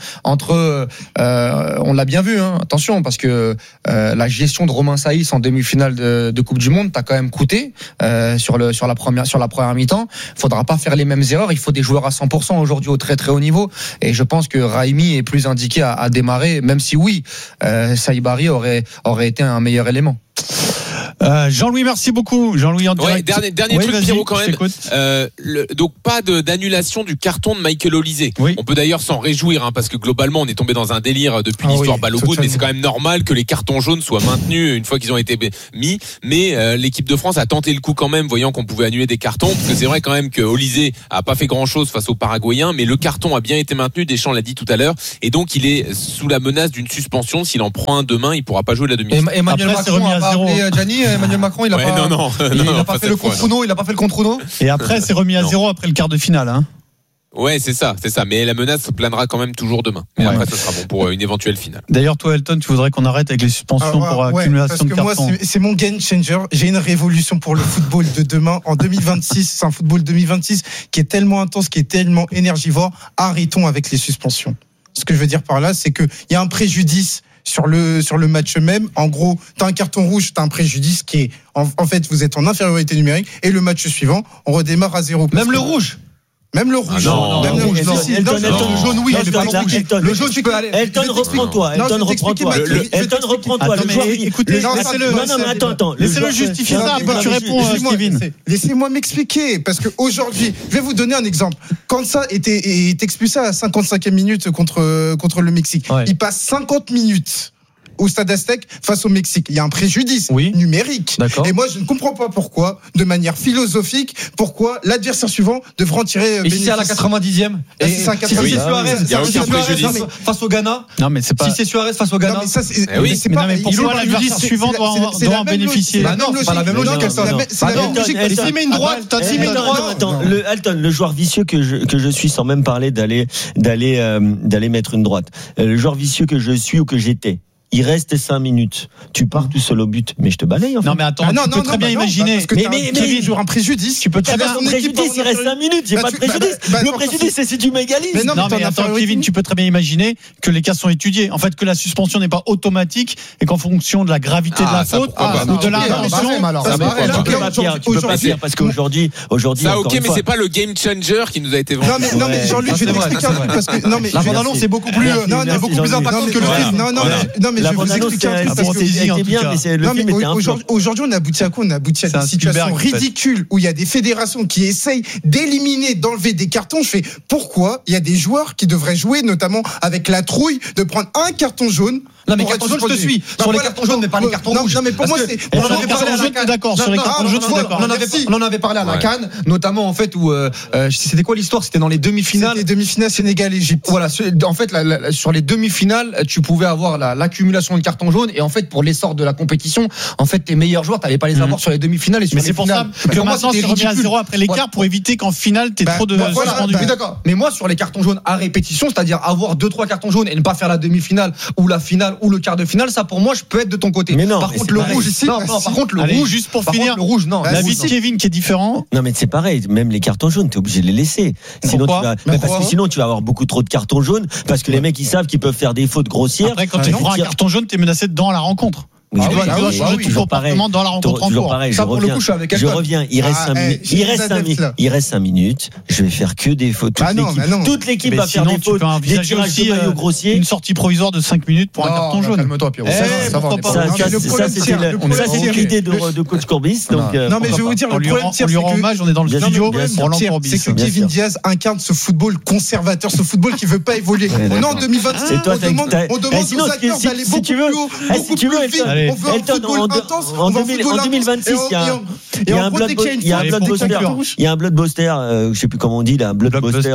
on l'a bien vu, hein, attention, parce que la gestion de Romain Saïs en demi-finale de Coupe du Monde t'a quand même coûté sur sur la première mi-temps. Faudra pas faire les mêmes erreurs. Il faut des joueurs à 100% aujourd'hui au très très haut niveau. Et je pense que Raimi est plus indiqué à démarrer, même si oui, Saïbari aurait été un meilleur élément. Jean-Louis, merci beaucoup. Jean-Louis en direct. Dernier truc, Pierrot, quand même. Donc pas d'annulation du carton de Michael Olysée. On peut d'ailleurs s'en réjouir, parce que globalement on est tombé dans un délire depuis l'histoire balle au bout, mais c'est quand même normal que les cartons jaunes soient maintenus une fois qu'ils ont été mis. Mais l'équipe de France a tenté le coup quand même, voyant qu'on pouvait annuler des cartons, parce que c'est vrai quand même que Olysée a pas fait grand-chose face aux Paraguayens, mais le carton a bien été maintenu. Deschamps l'a dit tout à l'heure, et donc il est sous la menace d'une suspension. S'il en prend un demain, il pourra pas jouer la demi-finale. Emmanuel Macron a appelé Gianni. Emmanuel Macron, il a pas fait le contre Uno, il a pas fait le contre Uno. Et après, c'est remis à 0 après le quart de finale. Ouais, c'est ça. Mais la menace planera quand même toujours demain. Mais après, ça sera bon pour une éventuelle finale. D'ailleurs, toi, Elton, tu voudrais qu'on arrête avec les suspensions pour accumulation de cartons. Moi, c'est mon game changer. J'ai une révolution pour le football de demain. En 2026, c'est un football 2026 qui est tellement intense, qui est tellement énergivore. Arrêtons avec les suspensions. Ce que je veux dire par là, c'est qu'il y a un préjudice sur le match même. En gros, t'as un carton rouge, t'as un préjudice qui est en fait vous êtes en infériorité numérique, et le match suivant on redémarre à 0. Même le rouge. Même le rouge. Même le rouge. Le jaune, oui. Le jaune, tu peux aller. Elton, reprends-toi. Elton, reprends-toi. Écoutez, non, mais attends. Laissez-le justifier ça. Tu réponds, Kevin. Laissez-moi m'expliquer, parce que aujourd'hui, je vais vous donner un exemple. Quand ça est expulsé à la 55e minute contre le Mexique, il passe 50 minutes au Stade Aztec face au Mexique. Il y a un préjudice numérique. D'accord. Et moi, je ne comprends pas pourquoi, de manière philosophique, pourquoi l'adversaire suivant devrait en tirer bénéfice. Et si c'est à la 90e et si c'est Suarez face au Ghana. Non, mais c'est pas. Si c'est Suarez face au Ghana. Non, mais ça, c'est pas. Mais pourquoi l'adversaire suivant doit en bénéficier? Non, c'est pas la même logique. C'est la même logique. S'il met une droite, Attends, Elton, le joueur vicieux que je suis, sans même parler d'aller mettre une droite. Le joueur vicieux que je suis ou que j'étais. Il reste 5 minutes. Tu pars tout seul au but, mais je te balaye. Non, mais attends, tu peux très bien imaginer. Mais il joue un préjudice. Tu peux très bien. Son préjudice, il reste 5 minutes. J'ai pas de préjudice. Le préjudice, c'est si tu m'égalises. Non, mais attends, Kevin, tu peux très bien imaginer que les cas sont étudiés. En fait, que la suspension n'est pas automatique et qu'en fonction de la gravité de la faute ou de l'intention. Tu peux pas dire parce qu'aujourd'hui. Ça, ok, mais c'est pas le game changer qui nous a été vendu. Non, mais Jean-Luc, je vais t'expliquer un truc parce que la bande-annonce c'est beaucoup plus impactant que le film. Non, mais je vais vous expliquer un truc parce que aujourd'hui on aboutit à quoi? On aboutit à des situations ridicules où il y a des fédérations qui essayent d'éliminer, d'enlever des cartons. Je fais pourquoi il y a des joueurs qui devraient jouer, notamment avec la trouille de prendre un carton jaune. Non, mais carton jaune, je te suis. Sur les cartons jaunes, mais pas les cartons rouges. Non, mais pour moi, c'est. On en avait parlé à la CAN. D'accord, sur les cartons jaunes, c'est d'accord. On en avait parlé à la CAN, notamment en fait où c'était quoi l'histoire? C'était dans les demi-finales. Les demi-finales Sénégal-Égypte. Voilà, en fait, sur les demi-finales, tu pouvais avoir l'accumulation de cartons jaunes, et en fait, pour l'essor de la compétition, en fait, tes meilleurs joueurs, t'allais pas les avoir sur les demi-finales et sur les finales. Mais c'est pour ça que maintenant, c'est remis à 0 après l'écart pour éviter qu'en finale, t'aies trop de suspendus. D'accord. Mais moi, sur les cartons jaunes à répétition, c'est-à-dire avoir 2-3 cartons jaunes et ne pas faire la demi-finale ou la finale ou le quart de finale, ça pour moi, je peux être de ton côté. Mais non. Par contre, le rouge ici, par contre, le rouge, juste pour finir, le rouge, non. L'avis de Kevin qui est différent. Non, mais c'est pareil. Même les cartons jaunes, t'es obligé de les laisser. Sinon, parce que sinon, tu vas avoir beaucoup trop de cartons jaunes parce que les mecs, ils savent qu'ils peuvent faire des fautes grossières. Après, quand tu prends un carton jaune, t'es menacé dans la rencontre. Tu dois changer ton comportement dans la rencontre en cours. Pareil, je reviens. Il reste 5 minutes. Je vais faire que des fautes. Toute l'équipe va faire des fautes. Des tirages de maillot grossiers. Une sortie provisoire de 5 minutes pour un carton jaune. Calme-toi, Pierrot. Ça, c'était l'idée de coach Courbis. Non, mais je vais vous dire, le problème, on lui rend hommage. On est dans le studio pour Courbis. C'est que Kevin Diaz incarne ce football conservateur, ce football qui veut pas évoluer. On est en 2026. On demande aux acteurs d'aller beaucoup plus haut, beaucoup plus vite. On veut un football intense. En 2026, il y a un blockbuster, je sais plus comment on dit, là, un blockbuster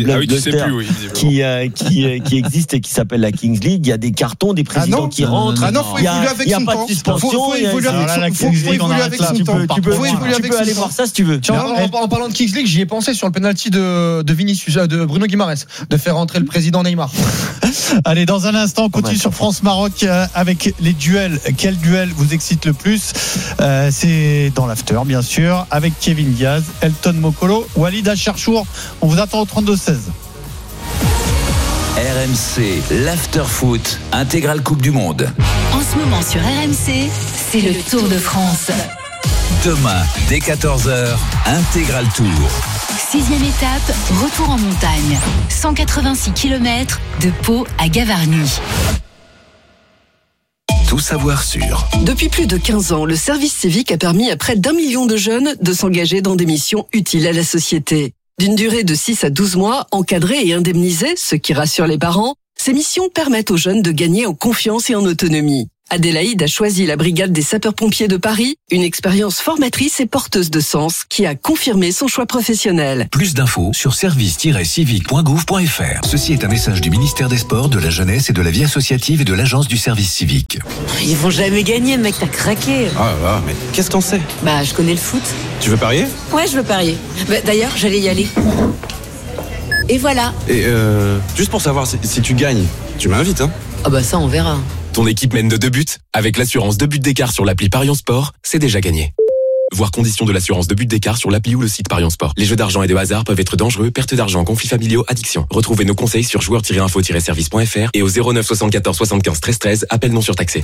qui existe et qui s'appelle la Kings League. Il y a des cartons, des présidents qui rentrent. Il n'y a pas de suspension. Faut évoluer avec son temps. Tu peux aller voir ça si tu veux. En parlant de Kings League, j'y ai pensé sur le penalty de Vinicius, de Bruno Guimaraes, de faire rentrer le président Neymar. Allez, dans un instant, on continue sur France-Maroc avec les duels. Quel duel vous excite le plus? C'est dans l'after, bien sûr, avec Kevin Diaz, Elton Mokolo, Walid Acharchour. On vous attend au 32-16. RMC, l'after foot, intégrale Coupe du Monde. En ce moment sur RMC, c'est le Tour de France. Demain, dès 14h, Intégral Tour. 6e étape, retour en montagne. 186 km de Pau à Gavarnie. Tout savoir sur. Depuis plus de 15 ans, le service civique a permis à près d'1 million de jeunes de s'engager dans des missions utiles à la société. D'une durée de 6 à 12 mois, encadrées et indemnisées, ce qui rassure les parents, ces missions permettent aux jeunes de gagner en confiance et en autonomie. Adélaïde a choisi la brigade des sapeurs-pompiers de Paris, une expérience formatrice et porteuse de sens qui a confirmé son choix professionnel. Plus d'infos sur service-civique.gouv.fr. Ceci est un message du ministère des Sports, de la Jeunesse et de la Vie associative et de l'Agence du service civique. Ils vont jamais gagner, mec, t'as craqué. Ah là, mais qu'est-ce qu'on sait? Bah, je connais le foot. Tu veux parier? Ouais, je veux parier. Bah, d'ailleurs, j'allais y aller. Et voilà. Et juste pour savoir si tu gagnes, tu m'invites, hein? Ah bah ça, on verra. Ton équipe mène de 2 buts. Avec l'assurance 2 buts d'écart sur l'appli Parion Sport, c'est déjà gagné. Voir conditions de l'assurance 2 buts d'écart sur l'appli ou le site Parion Sport. Les jeux d'argent et de hasard peuvent être dangereux, perte d'argent, conflits familiaux, addiction. Retrouvez nos conseils sur joueurs-info-service.fr et au 09 74 75 13 13, appel non surtaxé.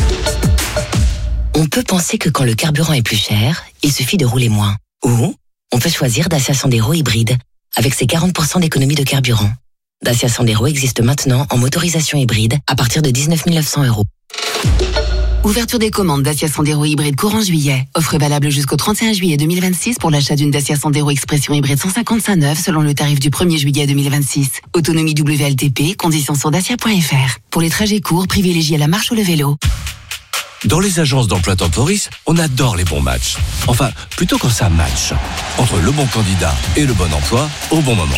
On peut penser que quand le carburant est plus cher, il suffit de rouler moins. Ou on peut choisir Dacia Sandero hybride, avec ses 40% d'économie de carburant. Dacia Sandero existe maintenant en motorisation hybride à partir de 19 900 €. Ouverture des commandes Dacia Sandero hybride courant juillet. Offre valable jusqu'au 31 juillet 2026 pour l'achat d'une Dacia Sandero Expression hybride 155 neuve selon le tarif du 1er juillet 2026. Autonomie WLTP, conditions sur dacia.fr. Pour les trajets courts, privilégiez la marche ou le vélo. Dans les agences d'emploi Temporis, on adore les bons matchs. Enfin, plutôt quand ça match. Entre le bon candidat et le bon emploi au bon moment.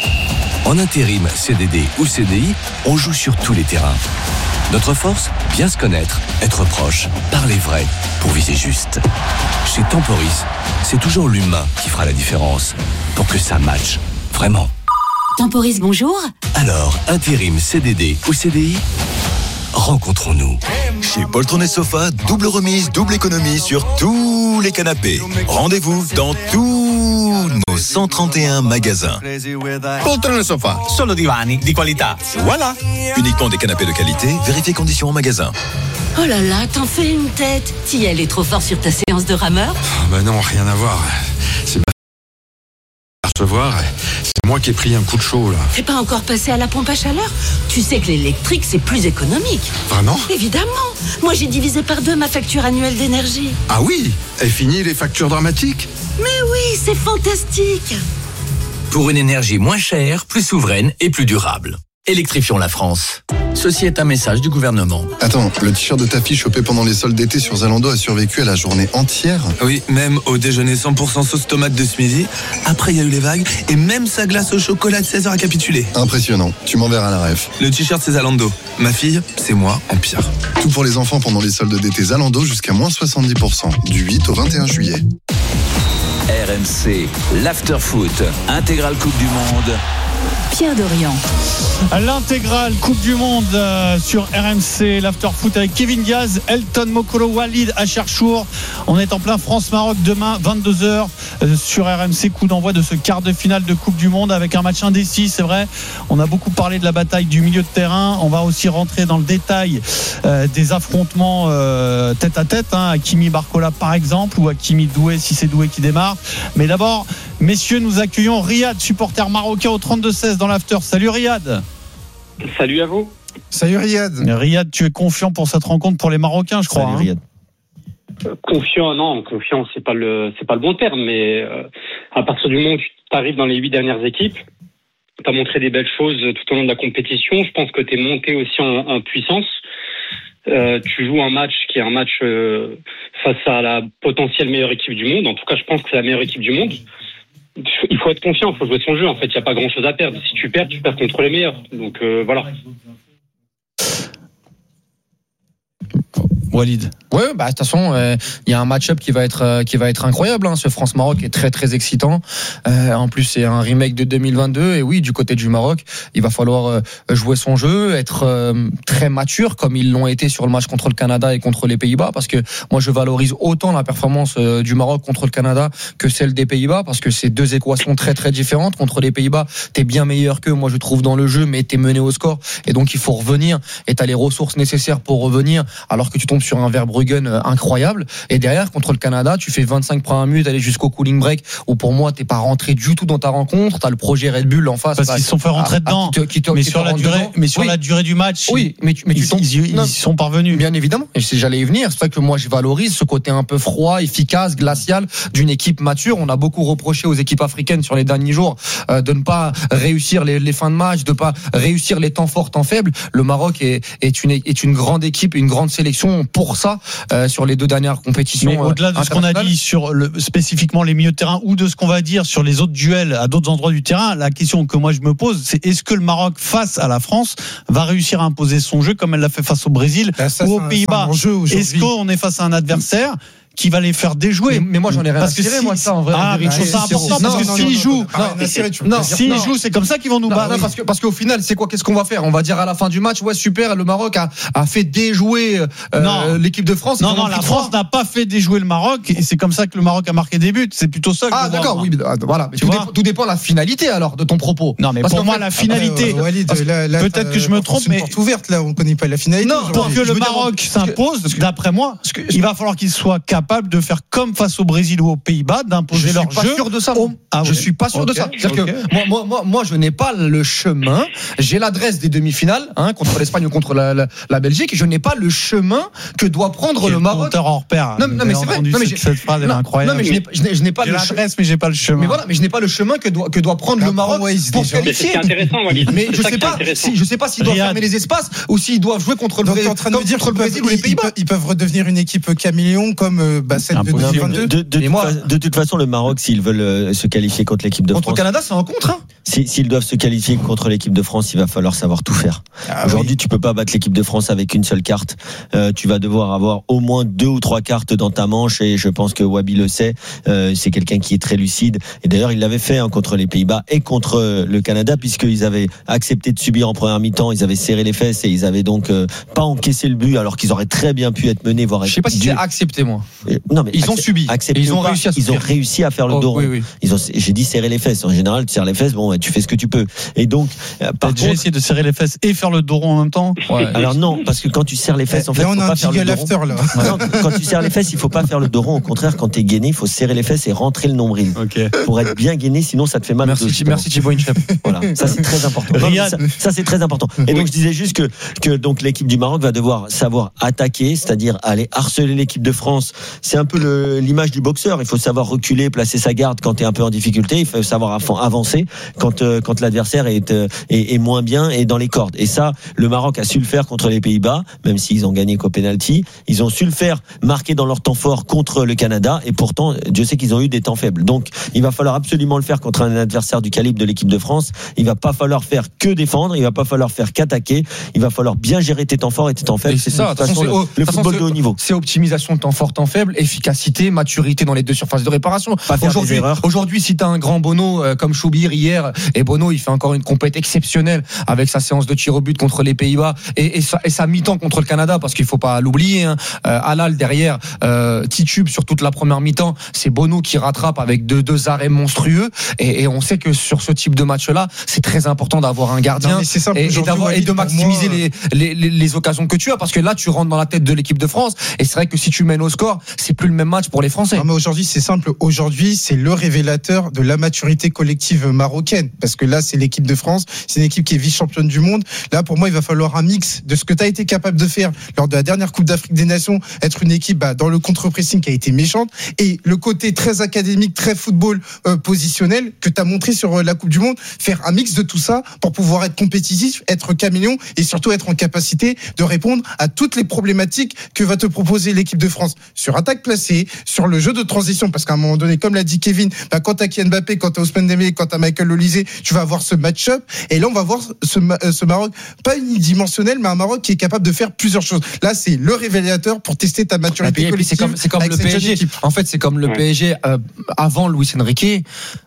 En intérim, CDD ou CDI, on joue sur tous les terrains. Notre force, bien se connaître, être proche, parler vrai, pour viser juste. Chez Temporis, c'est toujours l'humain qui fera la différence, pour que ça matche, vraiment. Temporis, bonjour. Alors, intérim, CDD ou CDI, rencontrons-nous. Chez Poltron et Sofa, double remise, double économie sur tous les canapés. Rendez-vous dans tous nos 131 magasins. Poltron et Sofa, solo divani di qualità. Voilà. Uniquement des canapés de qualité, vérifiez conditions en magasin. Oh là là, t'en fais une tête. T'y allais trop fort sur ta séance de rameur? Bah non, rien à voir. C'est ma à recevoir. C'est moi qui ai pris un coup de chaud, là. T'es pas encore passé à la pompe à chaleur? Tu sais que l'électrique, c'est plus économique. Vraiment? Évidemment. Moi, j'ai divisé par 2 ma facture annuelle d'énergie. Ah oui? Et fini les factures dramatiques? Mais oui, c'est fantastique. Pour une énergie moins chère, plus souveraine et plus durable. Électrifions la France. Ceci est un message du gouvernement. Attends, le t-shirt de ta fille chopé pendant les soldes d'été sur Zalando a survécu à la journée entière? Oui, même au déjeuner 100% sauce tomate de ce midi. Après, il y a eu les vagues et même sa glace au chocolat de 16h a capitulé. Impressionnant. Tu m'enverras la ref. Le t-shirt, c'est Zalando. Ma fille, c'est moi en pire. Tout pour les enfants pendant les soldes d'été Zalando jusqu'à moins 70%. Du 8 au 21 juillet. RMC, l'after-foot, intégrale Coupe du Monde. Pierre Dorian. L'intégrale Coupe du Monde sur RMC, l'after-foot avec Kevin Diaz, Elton Mokolo, Walid Acharchour. On est en plein France-Maroc demain, 22h sur RMC, coup d'envoi de ce quart de finale de Coupe du Monde avec un match indécis, c'est vrai. On a beaucoup parlé de la bataille du milieu de terrain. On va aussi rentrer dans le détail des affrontements tête à tête, Hakimi Barcola par exemple, ou Hakimi Doué si c'est Doué qui démarre. Mais d'abord, messieurs, nous accueillons Riyad, supporter marocain au 32-16 dans l'after. Salut Riyad. Salut à vous. Salut Riyad. Riyad, tu es confiant pour cette rencontre pour les Marocains, je crois. Salut Riyad. Confiant, c'est pas le bon terme, mais à partir du moment où tu arrives dans les 8 dernières équipes, tu as montré des belles choses tout au long de la compétition. Je pense que tu es monté aussi en puissance. Tu joues un match qui est un match face à la potentielle meilleure équipe du monde. En tout cas, je pense que c'est la meilleure équipe du monde. Il faut être confiant, il faut jouer son jeu. En fait, il n'y a pas grand-chose à perdre. Si tu perds contre les meilleurs. Donc voilà. Walid. Ouais, de toute façon, il y a un match-up qui va être incroyable. Ce France-Maroc est très très excitant. En plus, c'est un remake de 2022. Et oui, du côté du Maroc, il va falloir jouer son jeu, être très mature comme ils l'ont été sur le match contre le Canada et contre les Pays-Bas. Parce que moi, je valorise autant la performance du Maroc contre le Canada que celle des Pays-Bas, parce que c'est 2 équations très très différentes. Contre les Pays-Bas, t'es bien meilleur qu'eux, moi je trouve, dans le jeu, mais t'es mené au score. Et donc il faut revenir. Et t'as les ressources nécessaires pour revenir. Alors que tu tombes sur un Verbruggen incroyable. Et derrière, contre le Canada, tu fais 25 premières minutes, aller jusqu'au cooling break, où pour moi, t'es pas rentré du tout dans ta rencontre. T'as le projet Red Bull en face. Parce qu'ils se sont fait rentrer dedans. Mais sur la durée du match, oui, mais ils sont parvenus. Bien évidemment. Et j'allais y venir. C'est pour ça que moi, je valorise ce côté un peu froid, efficace, glacial d'une équipe mature. On a beaucoup reproché aux équipes africaines sur les derniers jours de ne pas réussir les fins de match, de pas réussir les temps forts, temps faibles. Le Maroc est une grande équipe, une grande sélection pour ça sur les 2 dernières compétitions. Mais au-delà de ce qu'on a dit sur spécifiquement les milieux de terrain ou de ce qu'on va dire sur les autres duels à d'autres endroits du terrain, la question que moi je me pose, c'est est-ce que le Maroc face à la France va réussir à imposer son jeu comme elle l'a fait face au Brésil ou aux Pays-Bas? Est-ce qu'on est face à un adversaire qui va les faire déjouer? Mais moi j'en ai rien à cirer, moi ça en vrai. Je trouve ça important parce que s'ils jouent, c'est comme ça qu'ils vont nous battre. Parce qu'au final, qu'est-ce qu'on va faire? On va dire à la fin du match, ouais super, le Maroc a fait déjouer l'équipe de France. Non, la France n'a pas fait déjouer le Maroc et c'est comme ça que le Maroc a marqué des buts. C'est plutôt ça. Ah d'accord, oui, voilà. Tout dépend de la finalité alors de ton propos. Non, mais pour moi la finalité. Peut-être que je me trompe, mais porte ouverte là, on connaît pas la finalité. Non, pour que le Maroc s'impose, d'après moi, il va falloir qu'il soit capable de faire comme face au Brésil ou aux Pays-Bas, d'imposer leur jeu. Je suis pas sûr de ça. Je suis pas sûr de ça. C'est-à-dire que moi, je n'ai pas le chemin. J'ai l'adresse des demi-finales, contre l'Espagne ou contre la Belgique. Je n'ai pas le chemin que doit prendre le Maroc. Compteur hors pair. Non, mais c'est vrai. Cette phrase est incroyable. Non, mais je n'ai pas l'adresse, mais j'ai pas le chemin. Mais voilà, mais je n'ai pas le chemin que doit prendre le Maroc pour se qualifier. C'est intéressant, Walid. Mais je sais pas s'ils doivent fermer les espaces ou s'ils doivent jouer contre le Brésil ou les Pays-Bas. Ils peuvent redevenir une équipe caméléon comme de toute façon, le Maroc, s'ils veulent se qualifier contre l'équipe de France. Contre le Canada, c'est un contre. S'ils doivent se qualifier contre l'équipe de France, il va falloir savoir tout faire. Aujourd'hui, tu peux pas battre l'équipe de France avec une seule carte. Tu vas devoir avoir au moins 2 ou 3 cartes dans ta manche et je pense que Wabi le sait. C'est quelqu'un qui est très lucide. Et d'ailleurs, il l'avait fait contre les Pays-Bas et contre le Canada puisqu'ils avaient accepté de subir en première mi-temps. Ils avaient serré les fesses et ils avaient donc pas encaissé le but alors qu'ils auraient très bien pu être menés, voire. Je sais pas si c'est accepté, moi. Non, mais ils ont subi. Ils ont réussi à faire le dos rond. Oui. J'ai dit serrer les fesses. En général, tu serres les fesses, bon, tu fais ce que tu peux. Et donc, j'ai essayé de serrer les fesses et faire le dos rond en même temps. Ouais. Alors non, parce que quand tu serres les fesses, en fait, on a un jiggle after là. Non, quand tu serres les fesses, il faut pas faire le dos rond. Au contraire, quand t'es gainé, il faut serrer les fesses et rentrer le nombril. Pour être bien gainé, sinon ça te fait mal. Merci Thibaut Inchep. Voilà, ça c'est très important. Ça c'est très important. Et donc je disais juste que donc l'équipe du Maroc va devoir savoir attaquer, c'est-à-dire aller harceler l'équipe de France. C'est un peu l'image du boxeur. Il faut savoir reculer, placer sa garde quand t'es un peu en difficulté. Il faut savoir avancer quand l'adversaire est moins bien et dans les cordes. Et ça, le Maroc a su le faire contre les Pays-Bas, même s'ils ont gagné qu'au penalty. Ils ont su le faire marquer dans leur temps fort contre le Canada. Et pourtant, Dieu sait qu'ils ont eu des temps faibles. Donc, il va falloir absolument le faire contre un adversaire du calibre de l'équipe de France. Il va pas falloir faire que défendre. Il va pas falloir faire qu'attaquer. Il va falloir bien gérer tes temps forts et tes temps faibles. C'est ça. Le football de haut niveau. C'est optimisation de temps fort, temps faible, efficacité, maturité dans les 2 surfaces de réparation. Aujourd'hui, si t'as un grand Bono comme Choubir hier, et Bono, il fait encore une compète exceptionnelle avec sa séance de tir au but contre les Pays-Bas et sa mi-temps contre le Canada, parce qu'il faut pas l'oublier. Halal derrière titube sur toute la première mi-temps. C'est Bono qui rattrape avec deux arrêts monstrueux. Et on sait que sur ce type de match-là, c'est très important d'avoir un gardien et de maximiser les occasions que tu as, parce que là, tu rentres dans la tête de l'équipe de France. Et c'est vrai que si tu mènes au score, c'est plus le même match pour les Français. Non, mais aujourd'hui, c'est simple. Aujourd'hui, c'est le révélateur de la maturité collective marocaine. Parce que là, c'est l'équipe de France. C'est une équipe qui est vice-championne du monde. Là, pour moi, il va falloir un mix de ce que tu as été capable de faire lors de la dernière Coupe d'Afrique des Nations, être une équipe dans le contre-pressing qui a été méchante, et le côté très académique, très football positionnel que tu as montré sur la Coupe du Monde. Faire un mix de tout ça pour pouvoir être compétitif, être caméléon et surtout être en capacité de répondre à toutes les problématiques que va te proposer l'équipe de France sur attaque placée, sur le jeu de transition, parce qu'à un moment donné, comme l'a dit Kevin, quand t'as Kylian Mbappé, quand t'as Ousmane Dembélé, quand t'as Michael Olise, tu vas avoir ce match-up, et là on va voir ce Maroc, pas unidimensionnel, mais un Maroc qui est capable de faire plusieurs choses. Là, c'est le révélateur pour tester ta maturité collective. C'est comme le PSG. En fait, c'est comme le PSG avant Luis Enrique.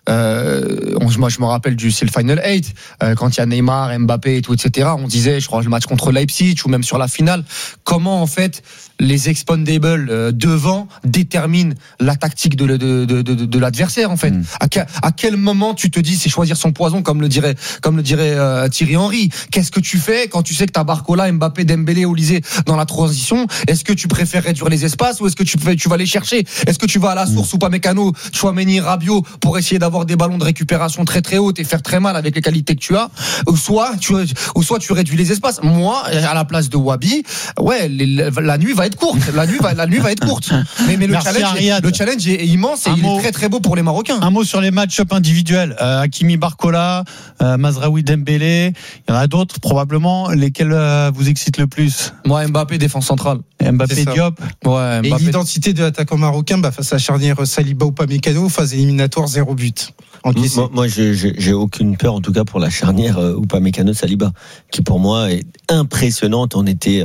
Moi, je me rappelle c'est le Final 8, quand il y a Neymar, Mbappé et tout, etc. On disait, je crois, le match contre Leipzig ou même sur la finale, comment en fait les expandables devant déterminent la tactique de l'adversaire en fait. À quel moment tu te dis c'est choisir son poison comme le dirait Thierry Henry. Qu'est-ce que tu fais quand tu sais que t'as Barcola, Mbappé, Dembélé, Olysée dans la transition? Est-ce que tu préfères réduire les espaces ou est-ce que tu vas les chercher? Est-ce que tu vas à la source ou pas Mécano, Chouameni, Rabiot pour essayer d'avoir des ballons de récupération très très hautes et faire très mal avec les qualités que tu as, ou soit tu réduis les espaces. Moi, à la place de Wabi, la nuit va être courte. La nuit va être courte. Mais le challenge est immense et il est très très beau pour les Marocains. Un mot sur les match-up individuels. Hakimi, Barcola, Mazraoui, Dembélé. Il y en a d'autres probablement. Lesquels vous excitent le plus? Moi, Mbappé, défense centrale. Mbappé, Diop. Ouais, Mbappé. Et l'identité de l'attaquant marocain face à la charnière Saliba ou Upamecano, phase éliminatoire 0 but. Moi, j'ai aucune peur, en tout cas pour la charnière Upamecano-Saliba, qui pour moi est impressionnante. On était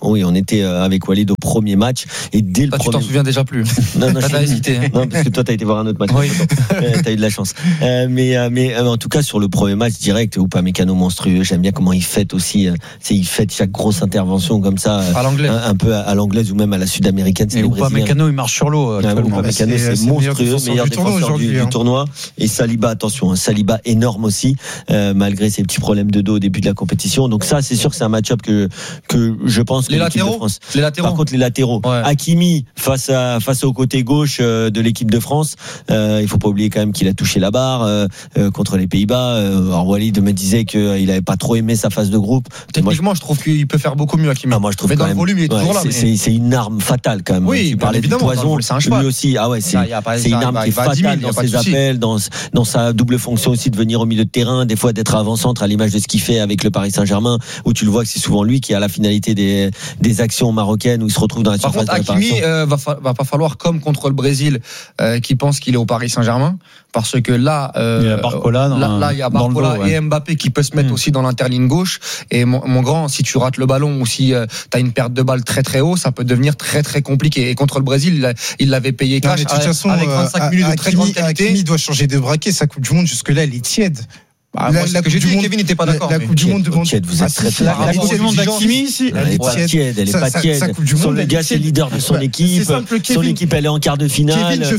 avec Walid au premier match et dès le premier. Tu t'en souviens déjà plus. Non, t'as hésité. Non, parce que toi, t'as été voir un autre match. Oui. T'as eu de la chance. Mais en tout cas, sur le premier match direct, Upamecano monstrueux. J'aime bien comment il fête aussi. Il fête chaque grosse intervention comme ça. À l'anglaise. Un peu à l'anglaise ou même à la sud-américaine. Et Upamecano, il marche sur l'eau. Upamecano, c'est monstrueux, meilleur défenseur du tournoi. Et Saliba, attention, Saliba énorme aussi, malgré ses petits problèmes de dos au début de la compétition. Donc ça, c'est sûr que c'est un match-up que je pense que l'équipe de France. Par contre, les latéraux. Ouais. Hakimi face au côté gauche de l'équipe de France. Il faut pas oublier quand même qu'il a touché la barre contre les Pays-Bas. Alors Walid me disait qu'il avait pas trop aimé sa phase de groupe. Techniquement, je trouve qu'il peut faire beaucoup mieux Hakimi. Moi, je trouve mais quand dans même, le volume, il est toujours là. C'est une arme fatale quand même. Oui, tu parlais du poison. Lui aussi. Ah ouais, c'est une arme qui est fatale dans ses appels, dans sa double fonction aussi de venir au milieu de terrain, des fois d'être avant-centre à l'image de ce qu'il fait avec le Paris Saint-Germain, où tu le vois que c'est souvent lui qui a la finalité des actions marocaines où il se retrouve dans la surface de réparation. Par contre, Hakimi va pas falloir comme contre le Brésil qui pense qu'il est au Paris Saint-Germain, parce que là il y a Barcola et Mbappé qui peut se mettre aussi dans l'interligne gauche. Et mon grand, si tu rates le ballon ou si tu as une perte de balle très très haut, ça peut devenir très très compliqué. Et contre le Brésil, il l'avait payé cash de toute façon, avec 25 minutes de très grande qualité. Hakimi doit changer de braquet. Sa Coupe du Monde jusque-là, elle est tiède. La Coupe du Monde, Kevin n'était pas d'accord. La Coupe du Monde demande. Vous êtes très la Coupe du Monde d'Hakimi, elle est pas tiède. Elle est pas tiède. Le gars, c'est le leader de son équipe. Son équipe, elle est en quart de finale. Kevin,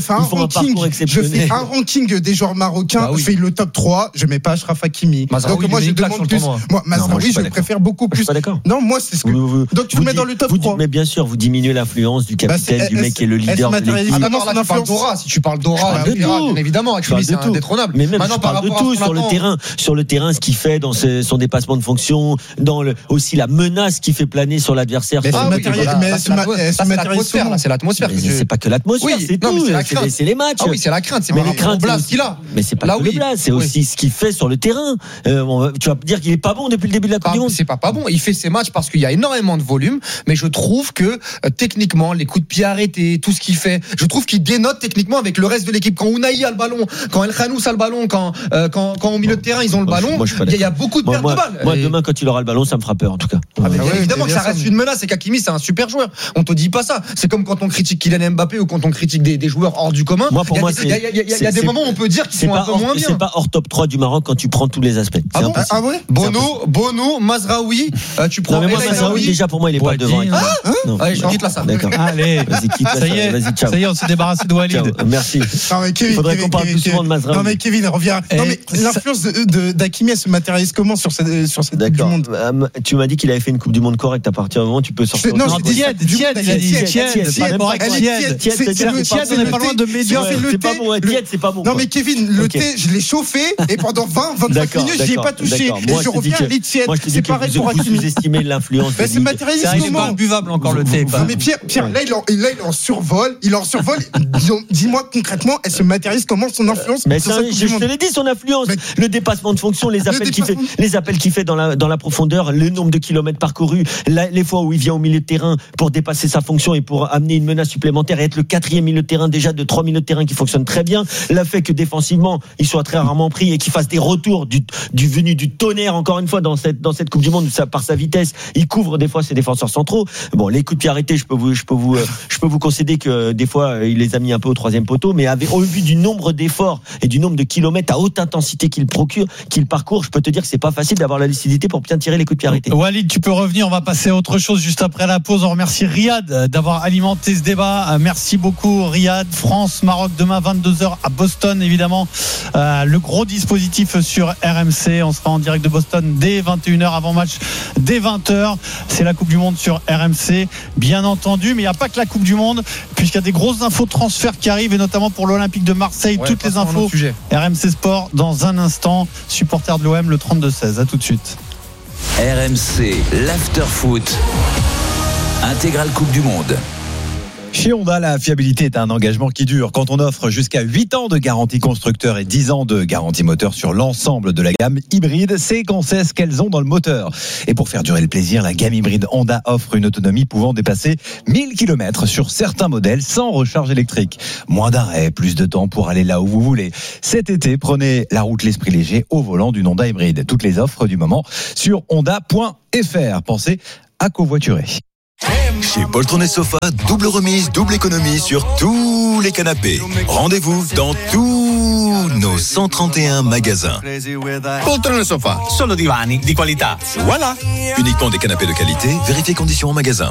je fais un ranking des joueurs marocains. Je fais le top 3. Je mets pas Achraf Hakimi. Donc moi, je demande plus. Moi, Mazraoui, je préfère beaucoup plus. Je suis pas d'accord. Non, moi, c'est ce que. Donc tu le mets dans le top 3. Mais bien sûr, vous diminuez l'influence du capitaine, du mec qui est le leader de l'équipe. Si tu parles d'Aura, bien évidemment, Hakimi, c'est indétrônable. Mais même, je parle de tout sur le terrain. Qu'il fait dans son dépassement de fonction, aussi la menace qu'il fait planer sur l'adversaire. C'est l'atmosphère. C'est pas que l'atmosphère, c'est tout. C'est les matchs. Ah oui, c'est la crainte. Mais les craintes qu'il a. Mais c'est pas que le blase, c'est aussi ce qu'il fait sur le terrain. Tu vas dire qu'il est pas bon depuis le début de la Coupe du Monde. C'est pas bon. Il fait ses matchs parce qu'il y a énormément de volume, mais je trouve que techniquement, les coups de pied arrêtés, tout ce qu'il fait, je trouve qu'il dénote techniquement avec le reste de l'équipe. Quand Ounahi a le ballon, quand El Khanous a le ballon, quand au milieu de terrain ils ont le ballon. Il y a beaucoup de pertes de balles. Moi, demain, quand il aura le ballon, ça me fera peur, en tout cas. Évidemment que ça reste une menace et qu'Hakimi, c'est un super joueur. On te dit pas ça. C'est comme quand on critique Kylian Mbappé ou quand on critique des joueurs hors du commun. Il y a des moments où on peut dire qu'ils sont un peu moins bien. C'est pas hors top 3 du Maroc quand tu prends tous les aspects. Ah ouais? Bono, Mazraoui, tu prends. Non, mais moi, Mazraoui, déjà, pour moi, il est pas devant. Allez, je quitte la salle. D'accord. Allez, vas-y, quitte la salle. Vas-y, ciao. Ça y est, on s'est débarrassé de Walid. Merci. Il faudrait qu'on parle plus souvent de Mazraoui. Non, mais Kevin, reviens. Non, mais l'influence d'Hakimi, elle se matérialise comment sur cette Coupe du Monde? Tu m'as dit qu'il avait fait une Coupe du Monde correcte. À partir du moment où tu peux sortir. Non, tiède, il a dit tiède. Tiède, on n'est pas loin de médiocre. C'est pas bon, tiède, c'est pas bon. Non, mais Kevin, le thé, je l'ai chauffé et pendant 20-25 minutes, j'y ai pas touché. Et je reviens, il est tiède. C'est pareil pour Hakimi. Vous estimez l'influence. C'est matérialiste. Il est pas buvable encore le thé. Non, mais Pierre, là, il est en survol. Dis-moi concrètement, elle se matérialise comment son influence? Mais je te l'ai dit, son influence. Le dépassement de fonction, les appels qu'il fait dans la profondeur, le nombre de kilomètres parcourus, les fois où il vient au milieu de terrain pour dépasser sa fonction et pour amener une menace supplémentaire et être le 4e milieu de terrain déjà de 3 milieux de terrain qui fonctionnent très bien, le fait que défensivement il soit très rarement pris et qu'il fasse des retours venu du tonnerre encore une fois dans cette Coupe du Monde par sa vitesse, il couvre des fois ses défenseurs centraux. Bon, les coups de pied arrêtés, je peux vous concéder que des fois il les a mis un peu au 3e poteau, mais au vu du nombre d'efforts et du nombre de kilomètres à haute intensité qu'il procure, qu'il parcourt, je peux te dire que c'est pas facile d'avoir la lucidité pour bien tirer les coups de pied arrêtés. Walid, tu peux revenir, on va passer à autre chose juste après la pause. On remercie Riyad d'avoir alimenté ce débat. Merci beaucoup Riyad. France-Maroc demain 22h à Boston, évidemment. Le gros dispositif sur RMC. On sera en direct de Boston dès 21h, avant match dès 20h. C'est la Coupe du Monde sur RMC, bien entendu. Mais il n'y a pas que la Coupe du Monde, puisqu'il y a des grosses infos de transfert qui arrivent, et notamment pour l'Olympique de Marseille. Toutes les infos RMC Sport dans un instant. Supporter de l'OM, le 32-16. À tout de suite. RMC, l'after-foot. Intégrale Coupe du Monde. Chez Honda, la fiabilité est un engagement qui dure. Quand on offre jusqu'à 8 ans de garantie constructeur et 10 ans de garantie moteur sur l'ensemble de la gamme hybride, c'est qu'on sait ce qu'elles ont dans le moteur. Et pour faire durer le plaisir, la gamme hybride Honda offre une autonomie pouvant dépasser 1000 km sur certains modèles sans recharge électrique. Moins d'arrêt, plus de temps pour aller là où vous voulez. Cet été, prenez la route l'esprit léger au volant d'une Honda hybride. Toutes les offres du moment sur honda.fr. Pensez à covoiturer. Chez Poltron et Sofa, double remise, double économie sur tous les canapés. Rendez-vous dans tous nos 131 magasins. Poltron e Sofa, solo divani di qualità. Voilà. Uniquement des canapés de qualité, vérifiez conditions en magasin.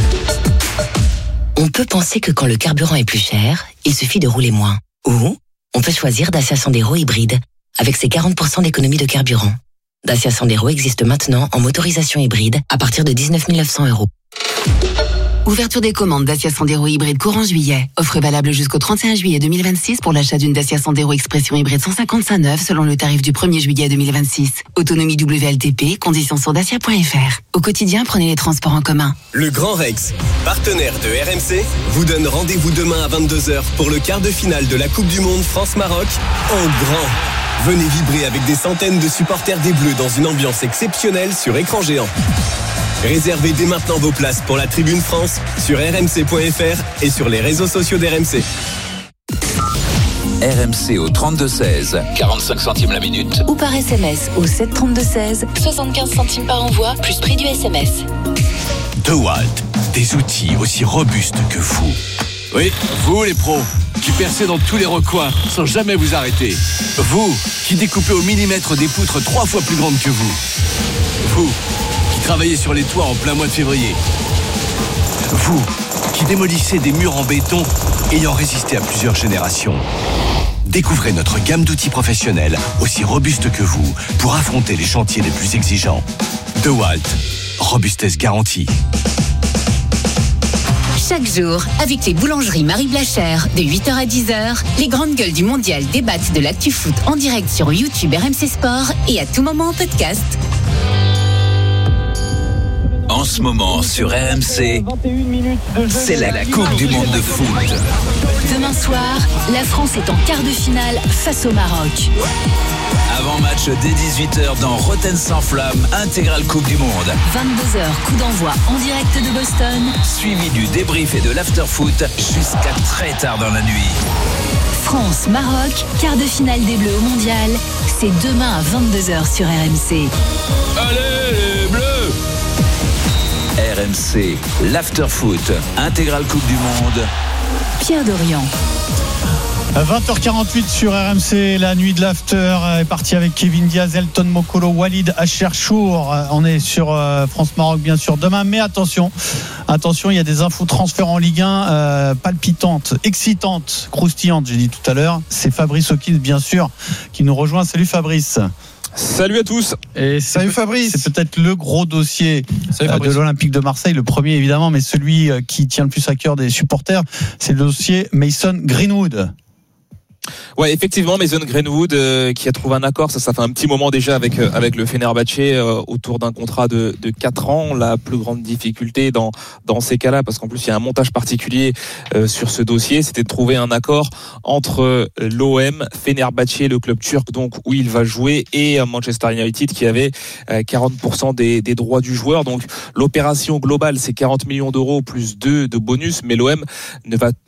On peut penser que quand le carburant est plus cher, il suffit de rouler moins. Ou on peut choisir Dacia Sandero hybride, avec ses 40% d'économie de carburant. Dacia Sandero existe maintenant en motorisation hybride à partir de 19 900 €. Ouverture des commandes Dacia Sandero hybride courant juillet. Offre valable jusqu'au 31 juillet 2026 pour l'achat d'une Dacia Sandero Expression hybride 155 neuve selon le tarif du 1er juillet 2026. Autonomie WLTP, conditions sur dacia.fr. Au quotidien, prenez les transports en commun. Le Grand Rex, partenaire de RMC, vous donne rendez-vous demain à 22h pour le quart de finale de la Coupe du Monde France-Maroc en grand. Venez vibrer avec des centaines de supporters des Bleus dans une ambiance exceptionnelle sur écran géant. Réservez dès maintenant vos places pour la Tribune France sur rmc.fr et sur les réseaux sociaux d'RMC. RMC au 32-16, 45 centimes la minute. Ou par SMS au 732-16, 75 centimes par envoi, plus prix du SMS. DeWalt, des outils aussi robustes que vous. Oui, vous les pros, qui percez dans tous les recoins sans jamais vous arrêter. Vous, qui découpez au millimètre des poutres 3 fois plus grandes que vous. Vous, qui travaillez sur les toits en plein mois de février. Vous, qui démolissez des murs en béton ayant résisté à plusieurs générations. Découvrez notre gamme d'outils professionnels aussi robustes que vous pour affronter les chantiers les plus exigeants. DeWalt, robustesse garantie. Chaque jour, avec les boulangeries Marie Blachère, de 8h à 10h, les grandes gueules du mondial débattent de l'actu foot en direct sur YouTube RMC Sport et à tout moment en podcast. En ce moment sur RMC, c'est la Coupe du Monde de foot. Demain soir, la France est en quart de finale face au Maroc. Avant-match dès 18h dans Rotten sans flamme, intégrale Coupe du Monde. 22h, coup d'envoi en direct de Boston. Suivi du débrief et de l'after-foot jusqu'à très tard dans la nuit. France-Maroc, quart de finale des Bleus au Mondial. C'est demain à 22h sur RMC. Allez les Bleus! RMC, l'after-foot, intégrale Coupe du Monde. Pierre Dorian. 20h48 sur RMC, la nuit de l'after est partie avec Kevin Diaz, Elton Mokolo, Walid Acharchour. On est sur France-Maroc bien sûr demain, mais attention, il y a des infos transferts en Ligue 1 palpitantes, excitantes, croustillantes, j'ai dit tout à l'heure. C'est Fabrice Hawkins bien sûr qui nous rejoint. Salut Fabrice. Salut à tous. Et salut Fabrice. C'est peut-être le gros dossier de l'Olympique de Marseille, le premier évidemment, mais celui qui tient le plus à cœur des supporters, c'est le dossier Mason Greenwood. Ouais, effectivement, Mason Greenwood qui a trouvé un accord, ça fait un petit moment déjà avec le Fenerbahçe autour d'un contrat de 4 ans. La plus grande difficulté dans ces cas-là, parce qu'en plus il y a un montage particulier sur ce dossier, c'était de trouver un accord entre l'OM, Fenerbahçe, le club turc donc où il va jouer, et Manchester United qui avait 40% des droits du joueur. Donc l'opération globale c'est 40 millions d'euros plus 2 de bonus, mais l'OM ne va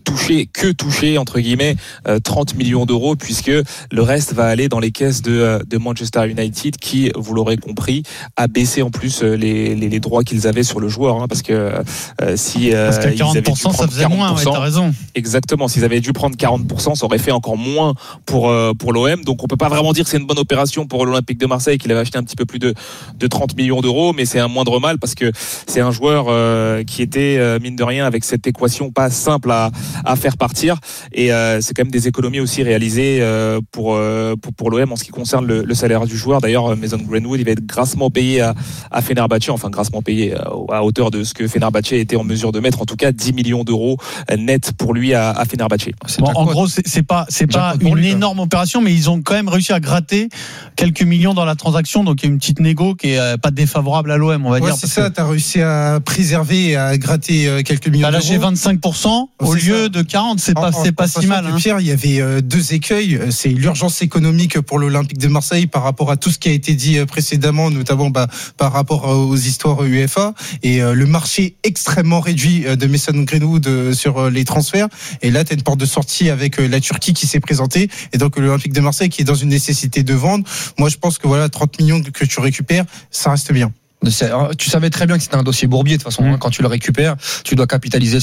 touché entre guillemets 30 millions d'euros, puisque le reste va aller dans les caisses de Manchester United, qui, vous l'aurez compris, a baissé en plus les droits qu'ils avaient sur le joueur, parce que si parce qu'à 40% ça faisait 40%, moins, ouais, t'as raison. Exactement, s'ils avaient dû prendre 40%, ça aurait fait encore moins pour l'OM. Donc on peut pas vraiment dire que c'est une bonne opération pour l'Olympique de Marseille, qu'il avait acheté un petit peu plus de 30 millions d'euros, mais c'est un moindre mal, parce que c'est un joueur qui était mine de rien avec cette équation pas simple à faire partir, et c'est quand même des économies aussi réalisées pour l'OM en ce qui concerne le salaire du joueur. D'ailleurs, Mason Greenwood, il va être grassement payé à Fenerbahçe, enfin grassement payé à hauteur de ce que Fenerbahçe était en mesure de mettre, en tout cas 10 millions d'euros net pour lui à Fenerbahçe. Bon, en gros, c'est pas une énorme opération, mais ils ont quand même réussi à gratter quelques millions dans la transaction, donc il y a une petite négo qui est pas défavorable à l'OM, on va dire. C'est ça, t'as réussi à préserver et à gratter quelques millions d'euros. T'as lâché 25% au lieu de 40%, c'est pas si mal. Pierre, il y avait deux écueils, c'est l'urgence économique pour l'Olympique de Marseille par rapport à tout ce qui a été dit précédemment, notamment par rapport aux histoires UEFA, et le marché extrêmement réduit de Mason Greenwood sur les transferts. Et là, t'as une porte de sortie avec la Turquie qui s'est présentée, et donc l'Olympique de Marseille qui est dans une nécessité de vendre. Moi, je pense que 30 millions que tu récupères, ça reste bien. Tu savais très bien que c'était un dossier bourbier de toute façon. Quand tu le récupères, tu dois capitaliser